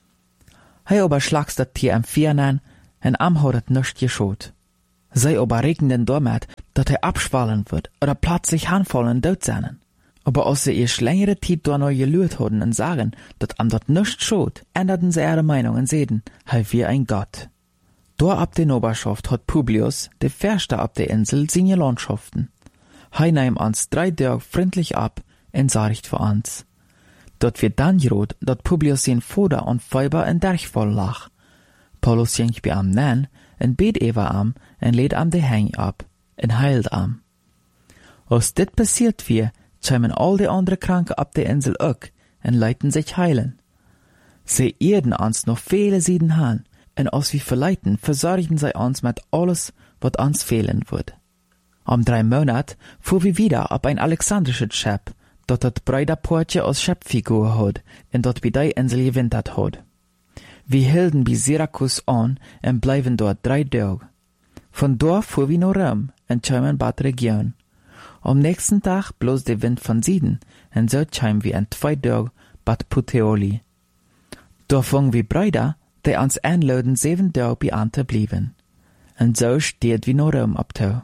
Hij aber schlagst dat Tier am Viernen, en am hat het nicht geschot. Sei aber regnen damit, dat er abschwallen wird oder plötzlich handfallen dort sein. Aber als sie erst längere Zeit da noch gelüht haben und sagen, dat am dat nicht schot, änderten sie ihre Meinung und sehen, hei wie ein Gott. Da ab der Oberschaft hat Publius, der Fürste ab der Insel, seine Landschaften. Hei nahm uns 3 Tage freundlich ab und sorgt für uns. Dort wird dann gerot, dat Publius sein Vater und Weiber in Derchfall lag. Paulus ging bei am nen, en bet Eva am, en lädt am de Heng ab, en heilt am. Als dit passiert wie, chimen all die andere Kranke ab der Insel auch, en leiten sich heilen. Sie erden uns noch viele Sieden han, en als wir verleiten, versorgen sie uns mit alles, wat uns fehlen wird. Am 3 Monat fuhr wir wieder ab ein alexandrisches Schiff, dat het Breiderportje aus Schifffigur hat, en dat bei der Insel gewintert hat. Wir hielten bei Syrakus an und bleiben dort 3 Tage. Von dort fuhr wir nach Rom und chimen Bad Region. Am nächsten Tag bloß der Wind von Süden und so chimen wir in 2 Tage Bad Puteoli. Da fangen wir Brüder, die uns einladen 7 Tage bei Ante blieben. Und so steht wir nach Rom abtau.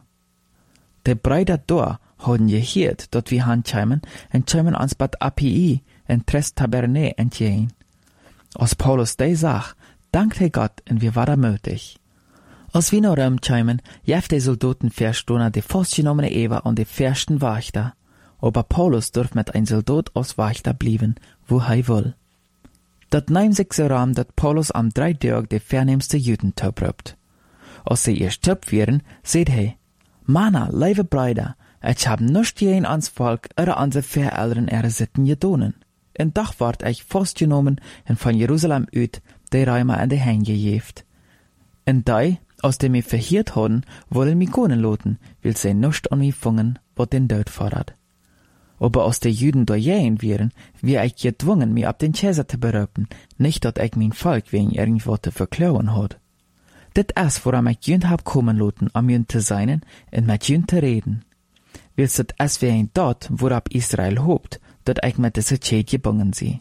Die Brüder da haben gehört, dass wir hanchimen und chimen uns Bad Appii und Tres Tabernae entgehen. Als Paulus die sagt, dankt Gott und wir waren mutig. Als wir nach Rom chimen, jeft die Soldaten verstohnen die festgenommene Eva und die fürsten Wächter. Aber Paulus darf mit ein Soldat als Wächter blieben, wo er will. Dat nahm sich so ran, dat Paulus am 3 Tage die vornehmste Juden töprupt. Als sie erst töp wären, seht er, Mana, liebe Brüder, ich hab nicht jeden ans Volk oder an die Vereltern ihre Sitten gedonen. En dag ward ich vastgenomen en van Jerusalem uit de Römer in de Hänge gejeft. En die, als die mich verhiert hadden, wollen mich gehen lassen, weil sie nicht an mich fangen, was den Tod fordert. Aber als die Juden da gehen wären, wäre ich gezwungen, mich ab den Käser zu berufen, nicht, dass ich mein Volk wegen irgendwas zu verklauen hat. Dit ist, woran ich Jünd hab kommen lassen, am Jünd zu sein und mit Jünd zu reden. Weil dit ist wie ein dort, worab Israel hobt, dat ich mit dieser Zeit gebunden sie.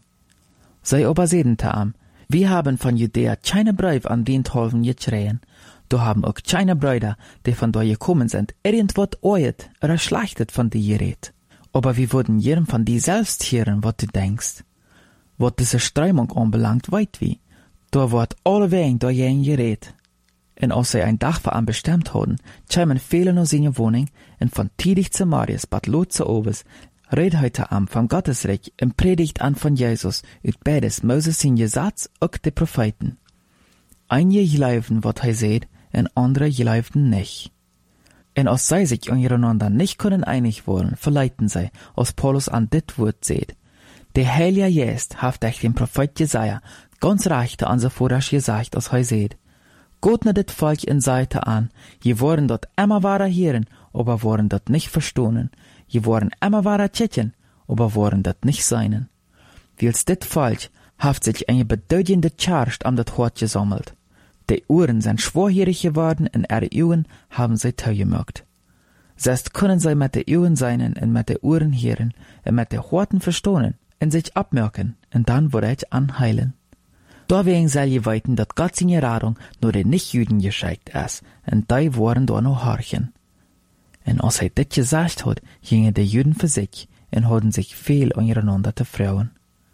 Sei aber sedente am, wir haben von Judäa keine Brief an den Tolven geschrien, da haben auch keine Brüder, die von da gekommen sind, irgendwas oet oder schlechtet von dir geredet. Aber wir würden jedem von dir selbst hören, was du denkst. Was diese Strömung anbelangt, weit wie, da wird alle wegen da jeden geredet. Und als sie ein Dach für an bestimmt haben, chimen viele noch seine Wohnung, und von Tidig zu Marius, Bad Lot zu Oves, red heute am von Gottesreich und predigt an von Jesus, ut beides Moses in Gesetz und die Propheten. Einige glauben, was er seht, und andere glauben nicht. Und als sie sich untereinander nicht können einig wollen, verleiten sie, als Paulus an dit Wort seht. Der Heilige Geist haft euch dem Prophet Jesaja ganz recht an so vorher gesagt, als er seht. Gott ne dit Volk in Seite an, je wollen dort immer wahre hören, aber wollen dort nicht verstohnen. Je wollen immer wahre tschitchen, aber wollen dort nicht seinen. Wils dit Volk haft sich eine bedeutende Charge am dat Hort gesammelt. Die Uhren sind schwerhörig geworden und ihre Uhren haben sie teu gemacht. Selbst können sie mit den Uhren seinen und mit den Uhren hören und mit den Horten verstohnen und sich abmerken und dann würde ich anheilen. Deswegen soll je weiten, dass Gott seine Radung nur den Nichtjuden geschickt ist und die wollen da noch horchen. Und als er dit gesagt hat, gingen die Juden für sich und hatten sich viel untereinander zu freuen.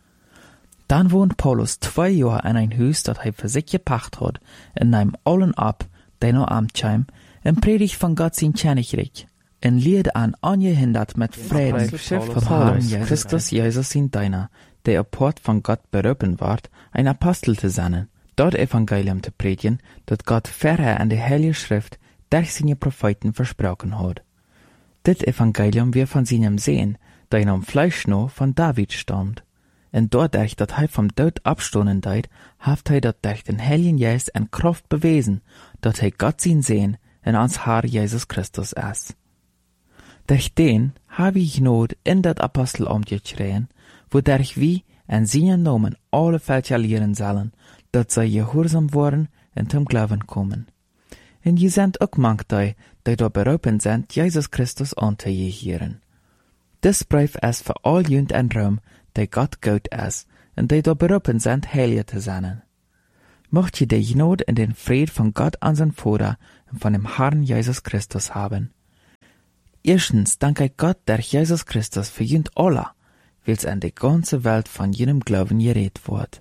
Dann wohnt Paulus 2 Jahre in ein Haus, das er für sich gepacht hat, und nahm allen ab, die noch amtscheim, und predigt von Gott sein Königreich, und lehrt an angehindert mit Frieden vom Herrn Christus Jesus in deiner, der apart von Gott berufen ward, ein Apostel zu sein, dort Evangelium zu predigen, das Gott vorher in der Heilige Schrift durch seine Propheten versprochen hat. Dit Evangelium wir von seinem Sehen, der in am Fleisch noch von David stammt. Und dadurch, dass er vom Tod abstoßen deit, haft er dat durch den Heiligen Geist en Kraft bewiesen, dass er Gott sein Sehen in ans Herr Jesus Christus ist. Durch den habe ich Not in dat Apostelamt geschrien, wodurch wir in seinen Namen alle Völker lehren sollen, dass sie gehorsam worden und zum Glauben kommen. Und je sind auch manchmal, die da berufen sind, Jesus Christus anzuhören. Das Brief ist für all Jünd en Rom, die Gott gut ist, und die da berufen sind, heilig zu sein. Mocht je die Gnade und den Fried von Gott an sein Vater und von dem Herrn Jesus Christus haben. Erstens danke ich Gott durch Jesus Christus für Jünd alle, weil's an die ganze Welt von jenem Glauben geredet wird.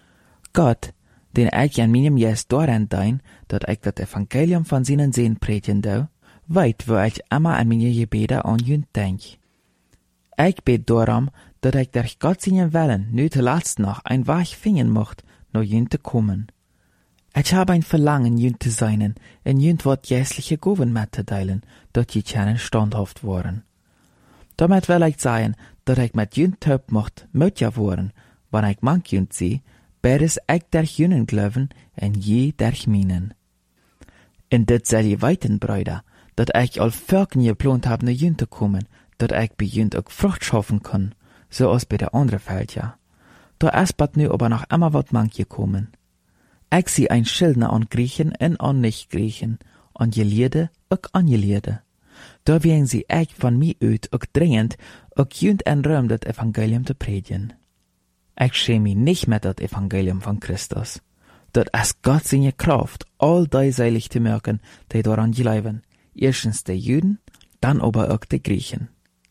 Gott, den ich an meinem Jes daran dein, dat ich das Evangelium von seinen Sehen predigen do, weit, wo ich immer an meine Gebete an Jünd denk. Ich bet darum, dat ich durch Gott seinen Willen nu zuletzt noch ein Weg finden mocht, noch Jünd zu kommen. Ich habe ein Verlangen, Jünd zu sein, und Jünd wird jährliche Gaben mitzuteilen, dat die keinen standhaft waren. Damit will ich sagen, dat ich mit Jünd taub mocht, mötja worden, wann ich manch Jünd sehe, beides ich durch Jünden glauben, und je durch meinen. Und dit soll je weiten, Brüder, dat ich all Völken geplant hab, nach Jünd zu kommen, dat ich bei Jünd auch Frucht schaffen kann, so als bei der anderen Feld, ja. Da ist bald nu aber noch immer wat manch gekommen. Ich sehe ein Schildner an Griechen und an Nicht-Griechen, an Gelehrte und Angelehrte. Da werden sie echt von mir uit auch dringend, auch Jünd en Rom das Evangelium zu predigen. Ich schäme mich nicht mit das Evangelium von Christus. Dat ist Gott seine Kraft, all die seilig zu merken, die daran glauben. Erstens die Juden, dann aber auch die Griechen.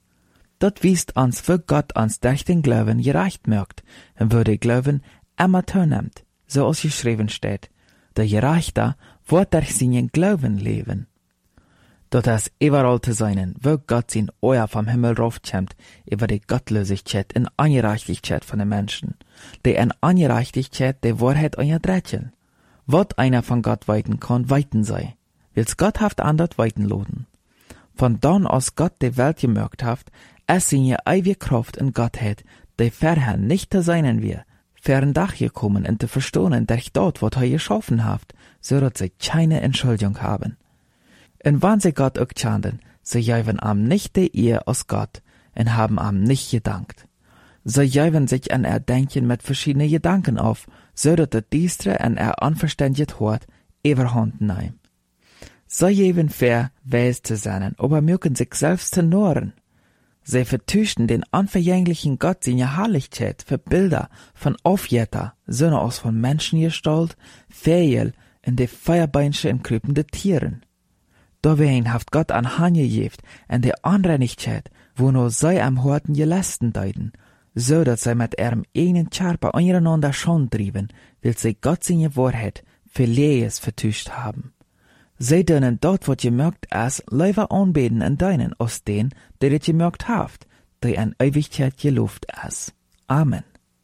Dat wiest uns, wo Gott uns durch den Glauben gerecht merkt, und wo der Glauben immer teilnimmt, so als geschrieben steht. Der Gerechte wird durch seinen Glauben leben. Dat ist überall zu sein, wo Gott sein Euer vom Himmel raufkommt, über die Gottlosigkeit und Ungerechtigkeit von den Menschen, die in Ungerechtigkeit die Wahrheit unterdrücken. Was einer von Gott weiten kann, weiten sei, weil's Gott haft andert weiten loden. Von dann aus Gott die Welt gemerkt haft, es seine ewige Kraft in Gottheit, die vorher nicht zu sein wir, fern Dach gekommen und zu verstehen durch dort, was er geschaffen haft, so dass sie keine Entschuldigung haben. Und wann sie Gott auch chanten, sie geben am nicht die Ehe aus Gott und haben am nicht gedankt. Sie geben sich an Erdenken mit verschiedenen Gedanken auf, so dass der Diestre an unverständigt Hort überhand nehmen. Sie geben fair, weis zu sein, aber mögen sich selbst zu norren. Sie vertüchten den unvergänglichen Gott seine Herrlichkeit für Bilder von Aufjetter, Söhne aus von Menschengestalt, Vögel und die Feuerbeinsche und krüpende Tieren. Dawein haft Gott an Hanje gejeft en de Anreinigkeit, wo nur sei am Horten gelästen deuten, so dat sei mit ihrem einen Charper aneinander schon trieben, will sie Gott seine Wahrheit für Lees vertuscht haben. Sie dönen dort, wat gemerkt is, leiver anbeten en deinen aus den, der het gemerkt haft, die an Ewigkeit gelobt is. Amen.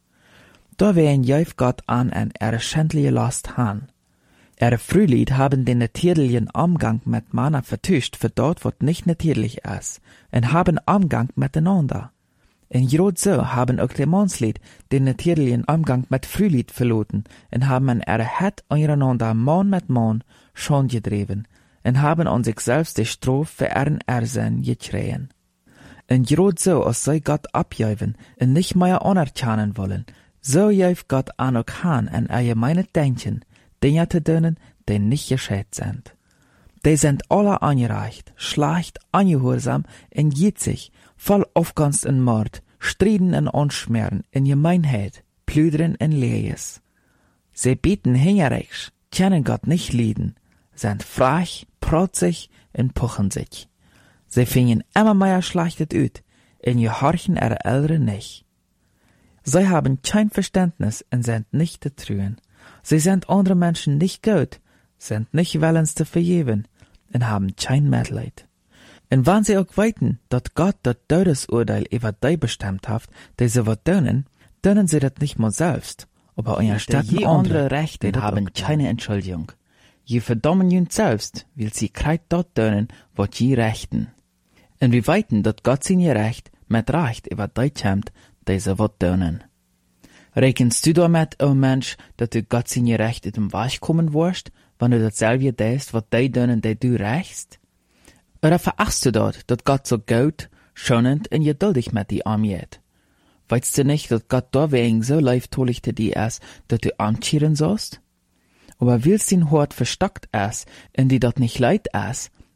Dawein jäuf Gott an en schändliche Last han. Frühlied haben den natürlichen Umgang mit Manna vertuscht für dort, was nicht natürlich ist, und haben Umgang miteinander. In Jod so haben auch die Mannslied den natürlichen Umgang mit Frühlied verloren und haben an Het untereinander Mann mit Mann schon gedreven und haben an sich selbst die Strophe für ihren Ersinn gekriegen. In Jod so, als sei Gott abjäuven und nicht mehr anerkennen wollen, so jäuf Gott an auch han an allgemeine Denken, Dinge zu tun, die nicht gescheit sind. Die sind alle angereicht, schlecht, ungehorsam und jitzig, voll Aufgunst und Mord, Striden und Unschmerzen, in Gemeinheit, Plüdern und Lehes. Sie bieten hingerichs, können Gott nicht lieben, sind frech, protzig und puchen sich. Sie fingen immer mehr schlechtet ut, und gehorchen ihre Eltern nicht. Sie haben kein Verständnis und sind nicht zu trühen. Sie sind andere Menschen nicht gut, sind nicht willens zu vergeben und haben kein Mitleid. Und wenn sie auch weiten, dass Gott das Todesurteil über die bestimmt hat, die sie was tun sie das nicht mal selbst, aber anstatt andere Rechte haben keine Entschuldigung. Je verdammen jünd selbst, will sie kreid dort tun, was je rechten. Und wir weiten, dass Gott seine Recht mit Recht über die kommt, die sie was tun. Rechenst du damit, o Mensch, dass du Gott seine Recht in dem Weg kommen wirst, wenn du dasselbe tust, was die tun, die du rächst? Oder verachtst du dort, dass Gott so gut, schonend und geduldig mit dir umgeht? Weißt du nicht, dass Gott deswegen so leiftolich zu dir ist, dass du anschieren sollst? Aber willst dein Hort verstockt ist, und dir dort nicht leid ist,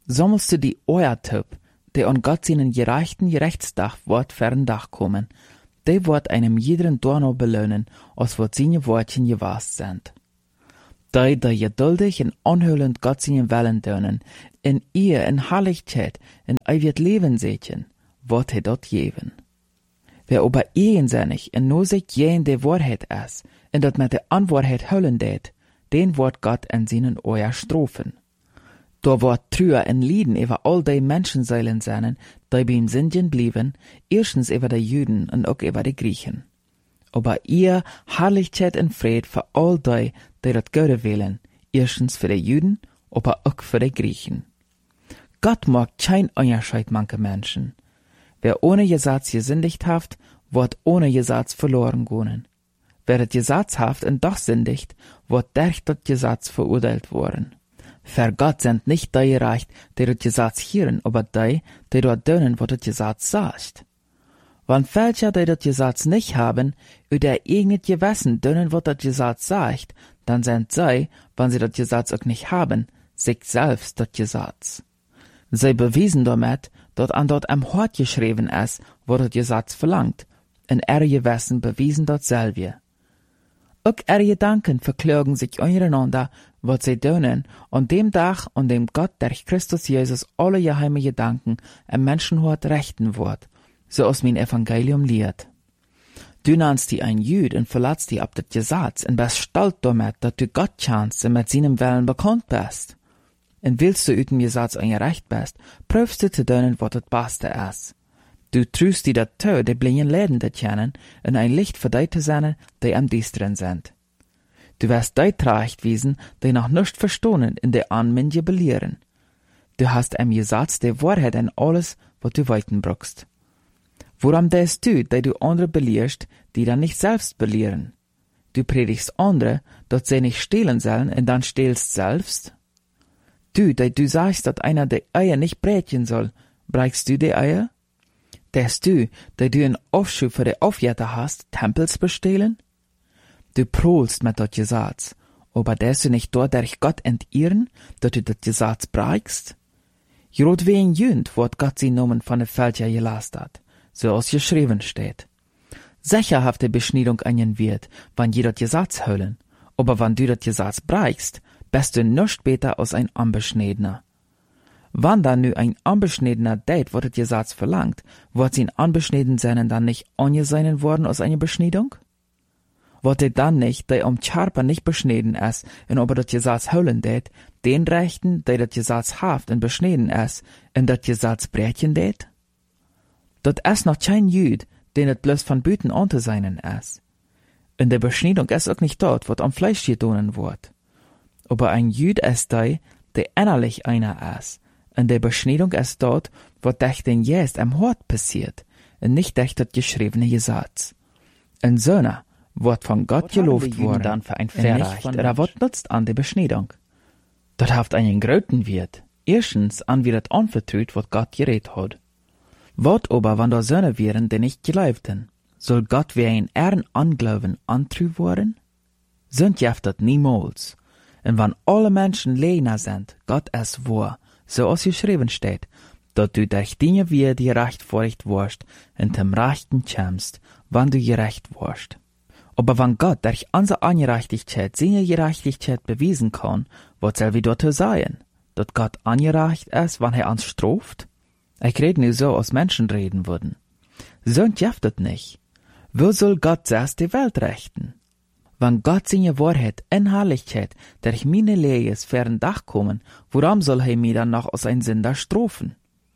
sammelst du die Euertyp, die an Gott seinen gerechten Gerechtsdach wird fern Dach kommen, die wird einem jeden Dorno belöhnen, als wird seine Wortchen gewahrt sind. Die geduldig und anhörend Gott seinen Willen tönen, in ihr in Herrlichkeit, in ewig Leben sechen, wird er dort geben. Wer aber eigensinnig und nur sich jen die Wahrheit ist, und dat mit der Unwahrheit hüllen det, den wird Gott in seinen Euer strafen. Da wird Trüher und Lieden über all die Menschenseelen sein, die beim Sünden blieben, erstens über die Juden und auch über die Griechen. Aber ihr Herrlichkeit und Fried für all die das Gute wählen, erstens für die Juden, aber auch für die Griechen. Gott mag kein Unterschied manche Menschen. Wer ohne Gesetz gesündigt haft, wird ohne Gesetz verloren gehen. Wer das Gesetz haft und doch sündigt, wird durch das Gesetz verurteilt worden. Für Gott sind nicht die gerecht, die das Gesetz hören, aber die dort tun, was das Gesetz sagt. Wenn welche, die das Gesetz nicht haben, oder irgendet Gewissen tun, was das Gesetz sagt, dann sind sie, wenn sie das Gesetz auch nicht haben, sich selbst das Gesetz. Sie bewiesen damit, dass an dort am Hort geschrieben ist, wo das Gesetz verlangt, und ihre Gewissen bewiesen dort selber. Auch ihre Gedanken verklagen sich untereinander, was sie tun, an dem Tag, an dem Gott durch Christus Jesus alle geheime Gedanken im Menschenhort rechten wird, so aus mein Evangelium lehrt. Du nennst die ein Jüd und verlässt die ab das Gesetz und bist stolz damit, dass du Gott kennst und mit seinem Willen bekannt bist. Und willst du üten Gesetz eingerecht bist, prüfst du zu tun, was das Beste ist. Du trüst die dat Tö, die blinden Läden te kennen, und ein Licht für die zu sein, die am Düsteren sind. Du wirst die Trachtwiesen, die noch nicht verstohlen, in der Anmenge belehren. Du hast am Gesetz die Wahrheit in alles, was du weiten brauchst. Woran denkst du, die du andere belehrst, die dann nicht selbst belehren? Du predigst andere, dass sie nicht stehlen sollen, und dann stehlst selbst? Du, die du sagst, dass einer die Eier nicht brätchen soll, brächst du die Eier? Dass du, die du einen Aufschub für die Aufjäter hast, Tempels bestehlen? Du prohlst mit dat Gesetz, aber dass du nicht dort durch Gott entehren, dass du dat Gesetz brauchst? Jrot wie ein Jünd wird Gott sie Nomen von der Fälscher gelastet, so als geschrieben steht. Sicherhafte Beschneidung einen wird, wann je dat Gesetz hüllen, aber wann du dat Gesetz brauchst, bist du noch später als ein Unbeschneidener. Wann dann nu ein Unbeschneidener deit, was das Gesetz verlangt, wird sie unbeschneiden sein dann nicht angesehen worden aus einer Beschneidung? Wird er dann nicht, der Charper nicht beschneiden ist, und aber das Gesetz hüllen deit, den Rechten, der das Gesetz haft und beschneiden ist, und das Gesetz brechen deit? Dat ist noch kein Jüd, den es bloß von Büten anzusehen ist. In der Beschneidung ist auch nicht dort, was am Fleisch getan wird. Aber ein Jüd ist der innerlich einer ist. Und der Beschneidung ist dort, was durch den Geist am Hort passiert, und nicht durch das geschriebene Gesetz. Ein Söhne wird von Gott gelobt worden, dann für ein Verrecht, oder wird nutzt an der Beschneidung. Dort haft einen gröten Wert. Erstens an wie das anvertraut, was Gott geredet hat. Wat aber, wann da Söhne wären, die nicht glaubten, soll Gott wie ein Ehren anglauben antrü worden? Sünd jaft dat niemals. Und wenn alle Menschen lehner sind, Gott ist wahr, so als geschrieben steht, dass du durch Dinge wie die rechtfertigt wirst, und dem Rechten kämst, wann du gerecht wirst. Aber wenn Gott durch unsere Ungerechtigkeit seine Gerechtigkeit bewiesen kann, was soll wir dort sein? Dass Gott ungerecht ist, wenn er uns straft? Ich rede nur so, als Menschen reden würden. Sünd jaftet nicht. Wo soll Gott zuerst die Welt rechten? Wenn Gott seine Wahrheit in Herrlichkeit durch meine Lehres fern Dach kommen, warum soll er mir dann noch als ein Sünder strafen?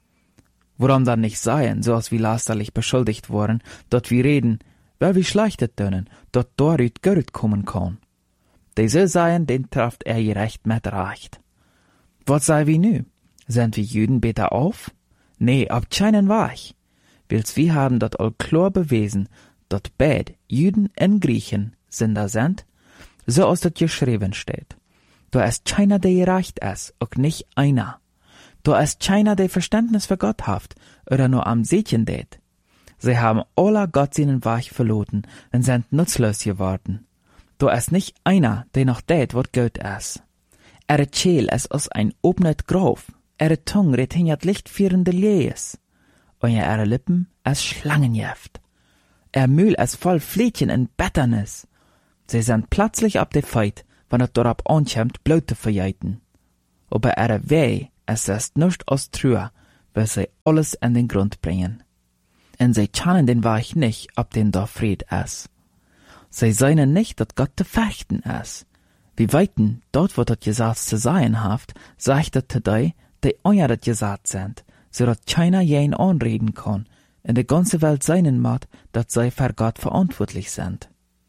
Warum dann nicht sein, so als wir lasterlich beschuldigt worden, dort wir reden, weil wir schlechtet tönen, dort dorüt Geld kommen kann? Diese seien, den trifft er gerecht mit Recht. Was sei wir nu? Sind wir Juden beter auf? Nee, ab keinen Weich. Wils wir haben dort all klar bewiesen, dort beid Juden und Griechen Sünder sind, so als das geschrieben steht. Da ist keiner, der gerecht ist, auch nicht einer. Da ist keiner, der Verständnis für Gott haft, oder nur am Sechen det. Sie haben alle Gott seinen Weg verloren und sind nutzlos geworden. Da ist nicht einer, der noch det, was Gott ist. Scheel ist aus ein obnet Graf, Ere Tung redt hinjat lichtvierende Lees. Und ere Lippen as Schlangenjeft. Mühl as voll Flietchen en Betternis. Sie sind plötzlich ab de Feit, wann het dorab ankämmt, blöd te verjeiten. Aber ere Weh, es ist nicht aus Trüa, weil sie alles in den Grund bringen. Und sie channen den Weich nicht, ob den da Fried is. Sie seinen nicht, dat Gott te fechten is. Wie weiten, dort wo dat gesagt zu sein haft, sagt dat te dei euer dat gesagt sind, so dat keiner jen anreden kann, in der ganze Welt seinen mat, dat sei für Gott verantwortlich sind.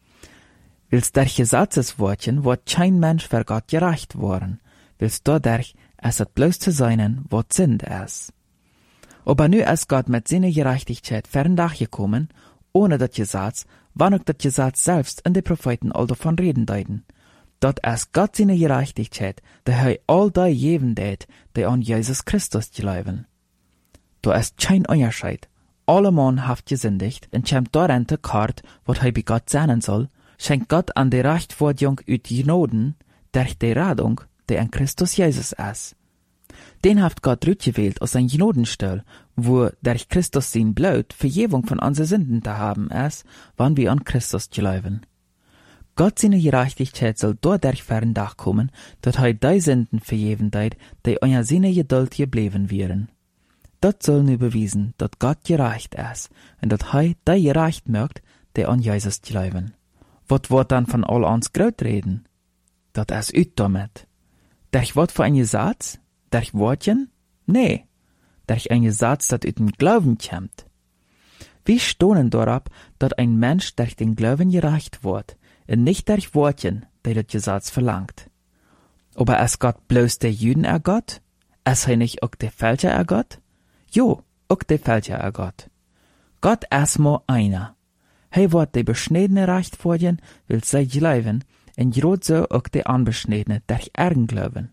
Willst der Gesetzeswortchen, wo kein Mensch für Gott gerecht worden, willst dadurch, es hat bloß zu seinen, wat sind es. Aber nu ist Gott mit seiner Gerechtigkeit ferndach gekommen, ohne dat Gesetz, wann auch dat Gesetz selbst in de Propheten all davon reden deuten. Dat ist Gott seine Gerechtigkeit, der all die geben det, die an Jesus Christus glauben. Da ist kein Unterschied. Alle Mann haft gesündigt, und schämt darin te kart, wat bei Gott sein soll, schenkt Gott an die Rechtfertigung ut Gnoden, durch die Radung, die an Christus Jesus ist. Den haft Gott rütgewählt aus sein Gnodenstell, wo durch Christus sein Blut Vergebung von unseren Sünden zu haben ist, wann wir an Christus glauben. Gott seine Gerechtigkeit soll dadurch ferndach kommen, dat die Sünden vergeben deit, die unter seine Geduld geblieben wären. Dat soll nu bewiesen, dat Gott gerecht ist, und dat die gerecht mögt, die an Jesus glauben. Wat wird dann von all uns Gröt reden? Dat ist ut damit. Durch wat für ein Gesetz? Durch Wortchen? Nee. Durch ein Gesetz, dat ut den Glauben kämmt. Wie stohnen dorab, dat ein Mensch durch den Glauben gerecht wird, und nicht durch Wortchen, die das Gesetz verlangt. Aber ist Gott bloß der Juden Gott? Ist nicht auch der Fälscher Gott? Jo, auch der Fälscher Gott. Gott ist mo einer. Wird die Beschniedene recht vorgehen, will sie glauben, und grad so auch die Unbeschniedene durch ihren Glauben.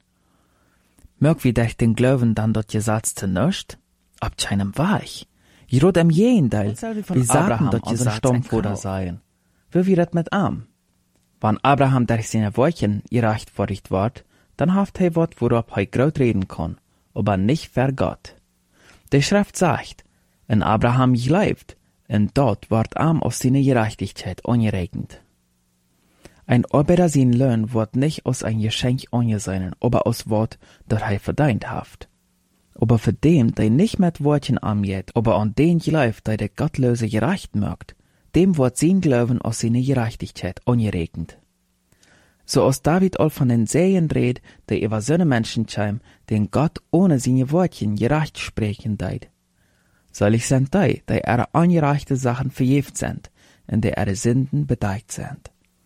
Mög wie durch den Glauben dann das Gesetz zu nischt? Ab keinem Weich. Grad im Gegenteil, wie sagen das Gesetz Stammvater sein. Wie wird das mit Am? Wenn Abraham durch seine Wortchen gerechtfertigt wird, dann haft wat, worauf grad reden kann, aber nicht für Gott. Die Schrift sagt, in Abraham gleibt, und dort wird Am aus seiner Gerechtigkeit angerechnet. Ein Arbeiter sein Lohn wird nicht aus ein Geschenk angesehen, aber aus Wort, das verdient haft. Aber für dem, der nicht mit Wortchen angeht, aber an den gleibt, der Gottlose gerecht mögt, dem wird sein Glauben aus seiner Gerechtigkeit angerechnet. So aus David all von den Sehen redet, der über so Menschen scheim, den Gott ohne seine Wortchen gerecht sprechen deit. Selig sind die ihre angereichte Sachen verjeft sind, und die ihre Sünden bedeckt sind.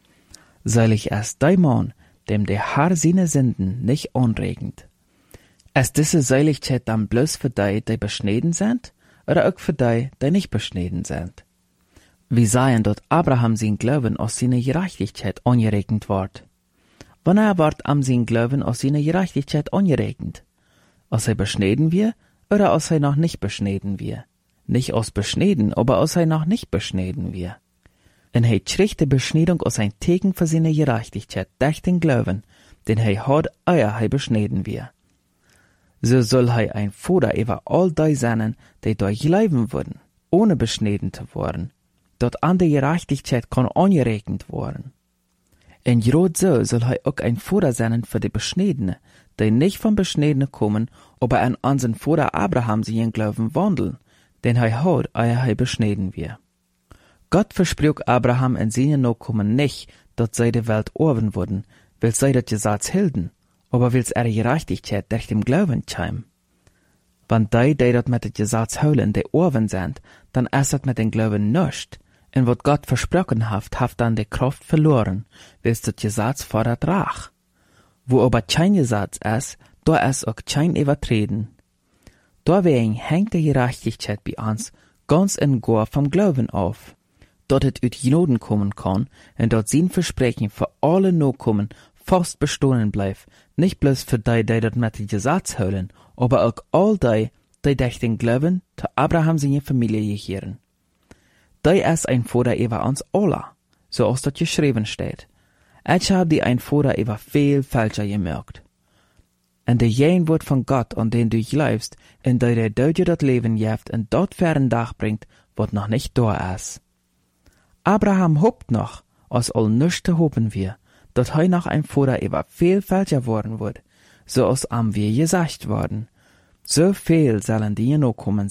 Selig ist der Mann, dem der Herr seine Sünden nicht anregend. Ist diese Seligkeit dann bloß für die beschnitten sind, oder auch für die nicht beschnitten sind? Wie seien dort Abraham sein Glauben aus seiner Gerechtigkeit angerechnet wird? Wann wird am sein Glauben aus seiner Gerechtigkeit angerechnet? Aus beschnitten wir, oder aus noch nicht beschnitten wir? Nicht aus beschnitten, aber aus noch nicht beschnitten wir. Und kriegt die Beschneidung aus ein Tegen für seine Gerechtigkeit durch den Glauben, den hat beschnitten wir. So soll ein Vater über all die sein, die durch leben würden, ohne beschnitten zu werden. Dort an der Gerechtigkeit kann angerechnet werden. Und grad so soll auch ein Vater sein für die Beschnittene, die nicht vom Beschnittene kommen, aber an unseren Vater Abraham sie in Glauben wandeln, denn hat beschnitten wir. Gott versprach Abraham in seinen Nachkommen nicht, dass sie die Welt erben würden, weil sie das Gesetz hielten, aber weil ihre Gerechtigkeit durch den Glauben kam. Wenn die das mit dem Gesetz holen, die erben sind, dann ist das mit dem Glauben nicht. Und was Gott versprochen hat dann die Kraft verloren, weil das Gesetz fordert Rach. Wo aber kein Gesetz ist, da ist auch kein Übertreten. Deswegen hängt die Gerechtigkeit bei uns ganz und gar vom Glauben auf. Dort es ut Gnoden kommen kann, und dort sein Versprechen für alle Nachkommen fast bestehen bleibt, nicht bloß für die das mit dem Gesetz holen, aber auch all die durch den Glauben zu Abraham seine Familie gehören. Die ist ein Vater über uns alle, so als das geschrieben steht. Ich habe die ein Vater über viel falscher gemerkt. En de jen wordt van Gott, an den du glaubst, en der dir dat Leben jeft en dort fern Dag bringt, wat noch nicht da is. Abraham hoppt noch, als all nichts te hopen wir, dat hij noch ein Vater über vielfältiger worden wird, so als am wir gesagt worden. So viel sollen die noch kommen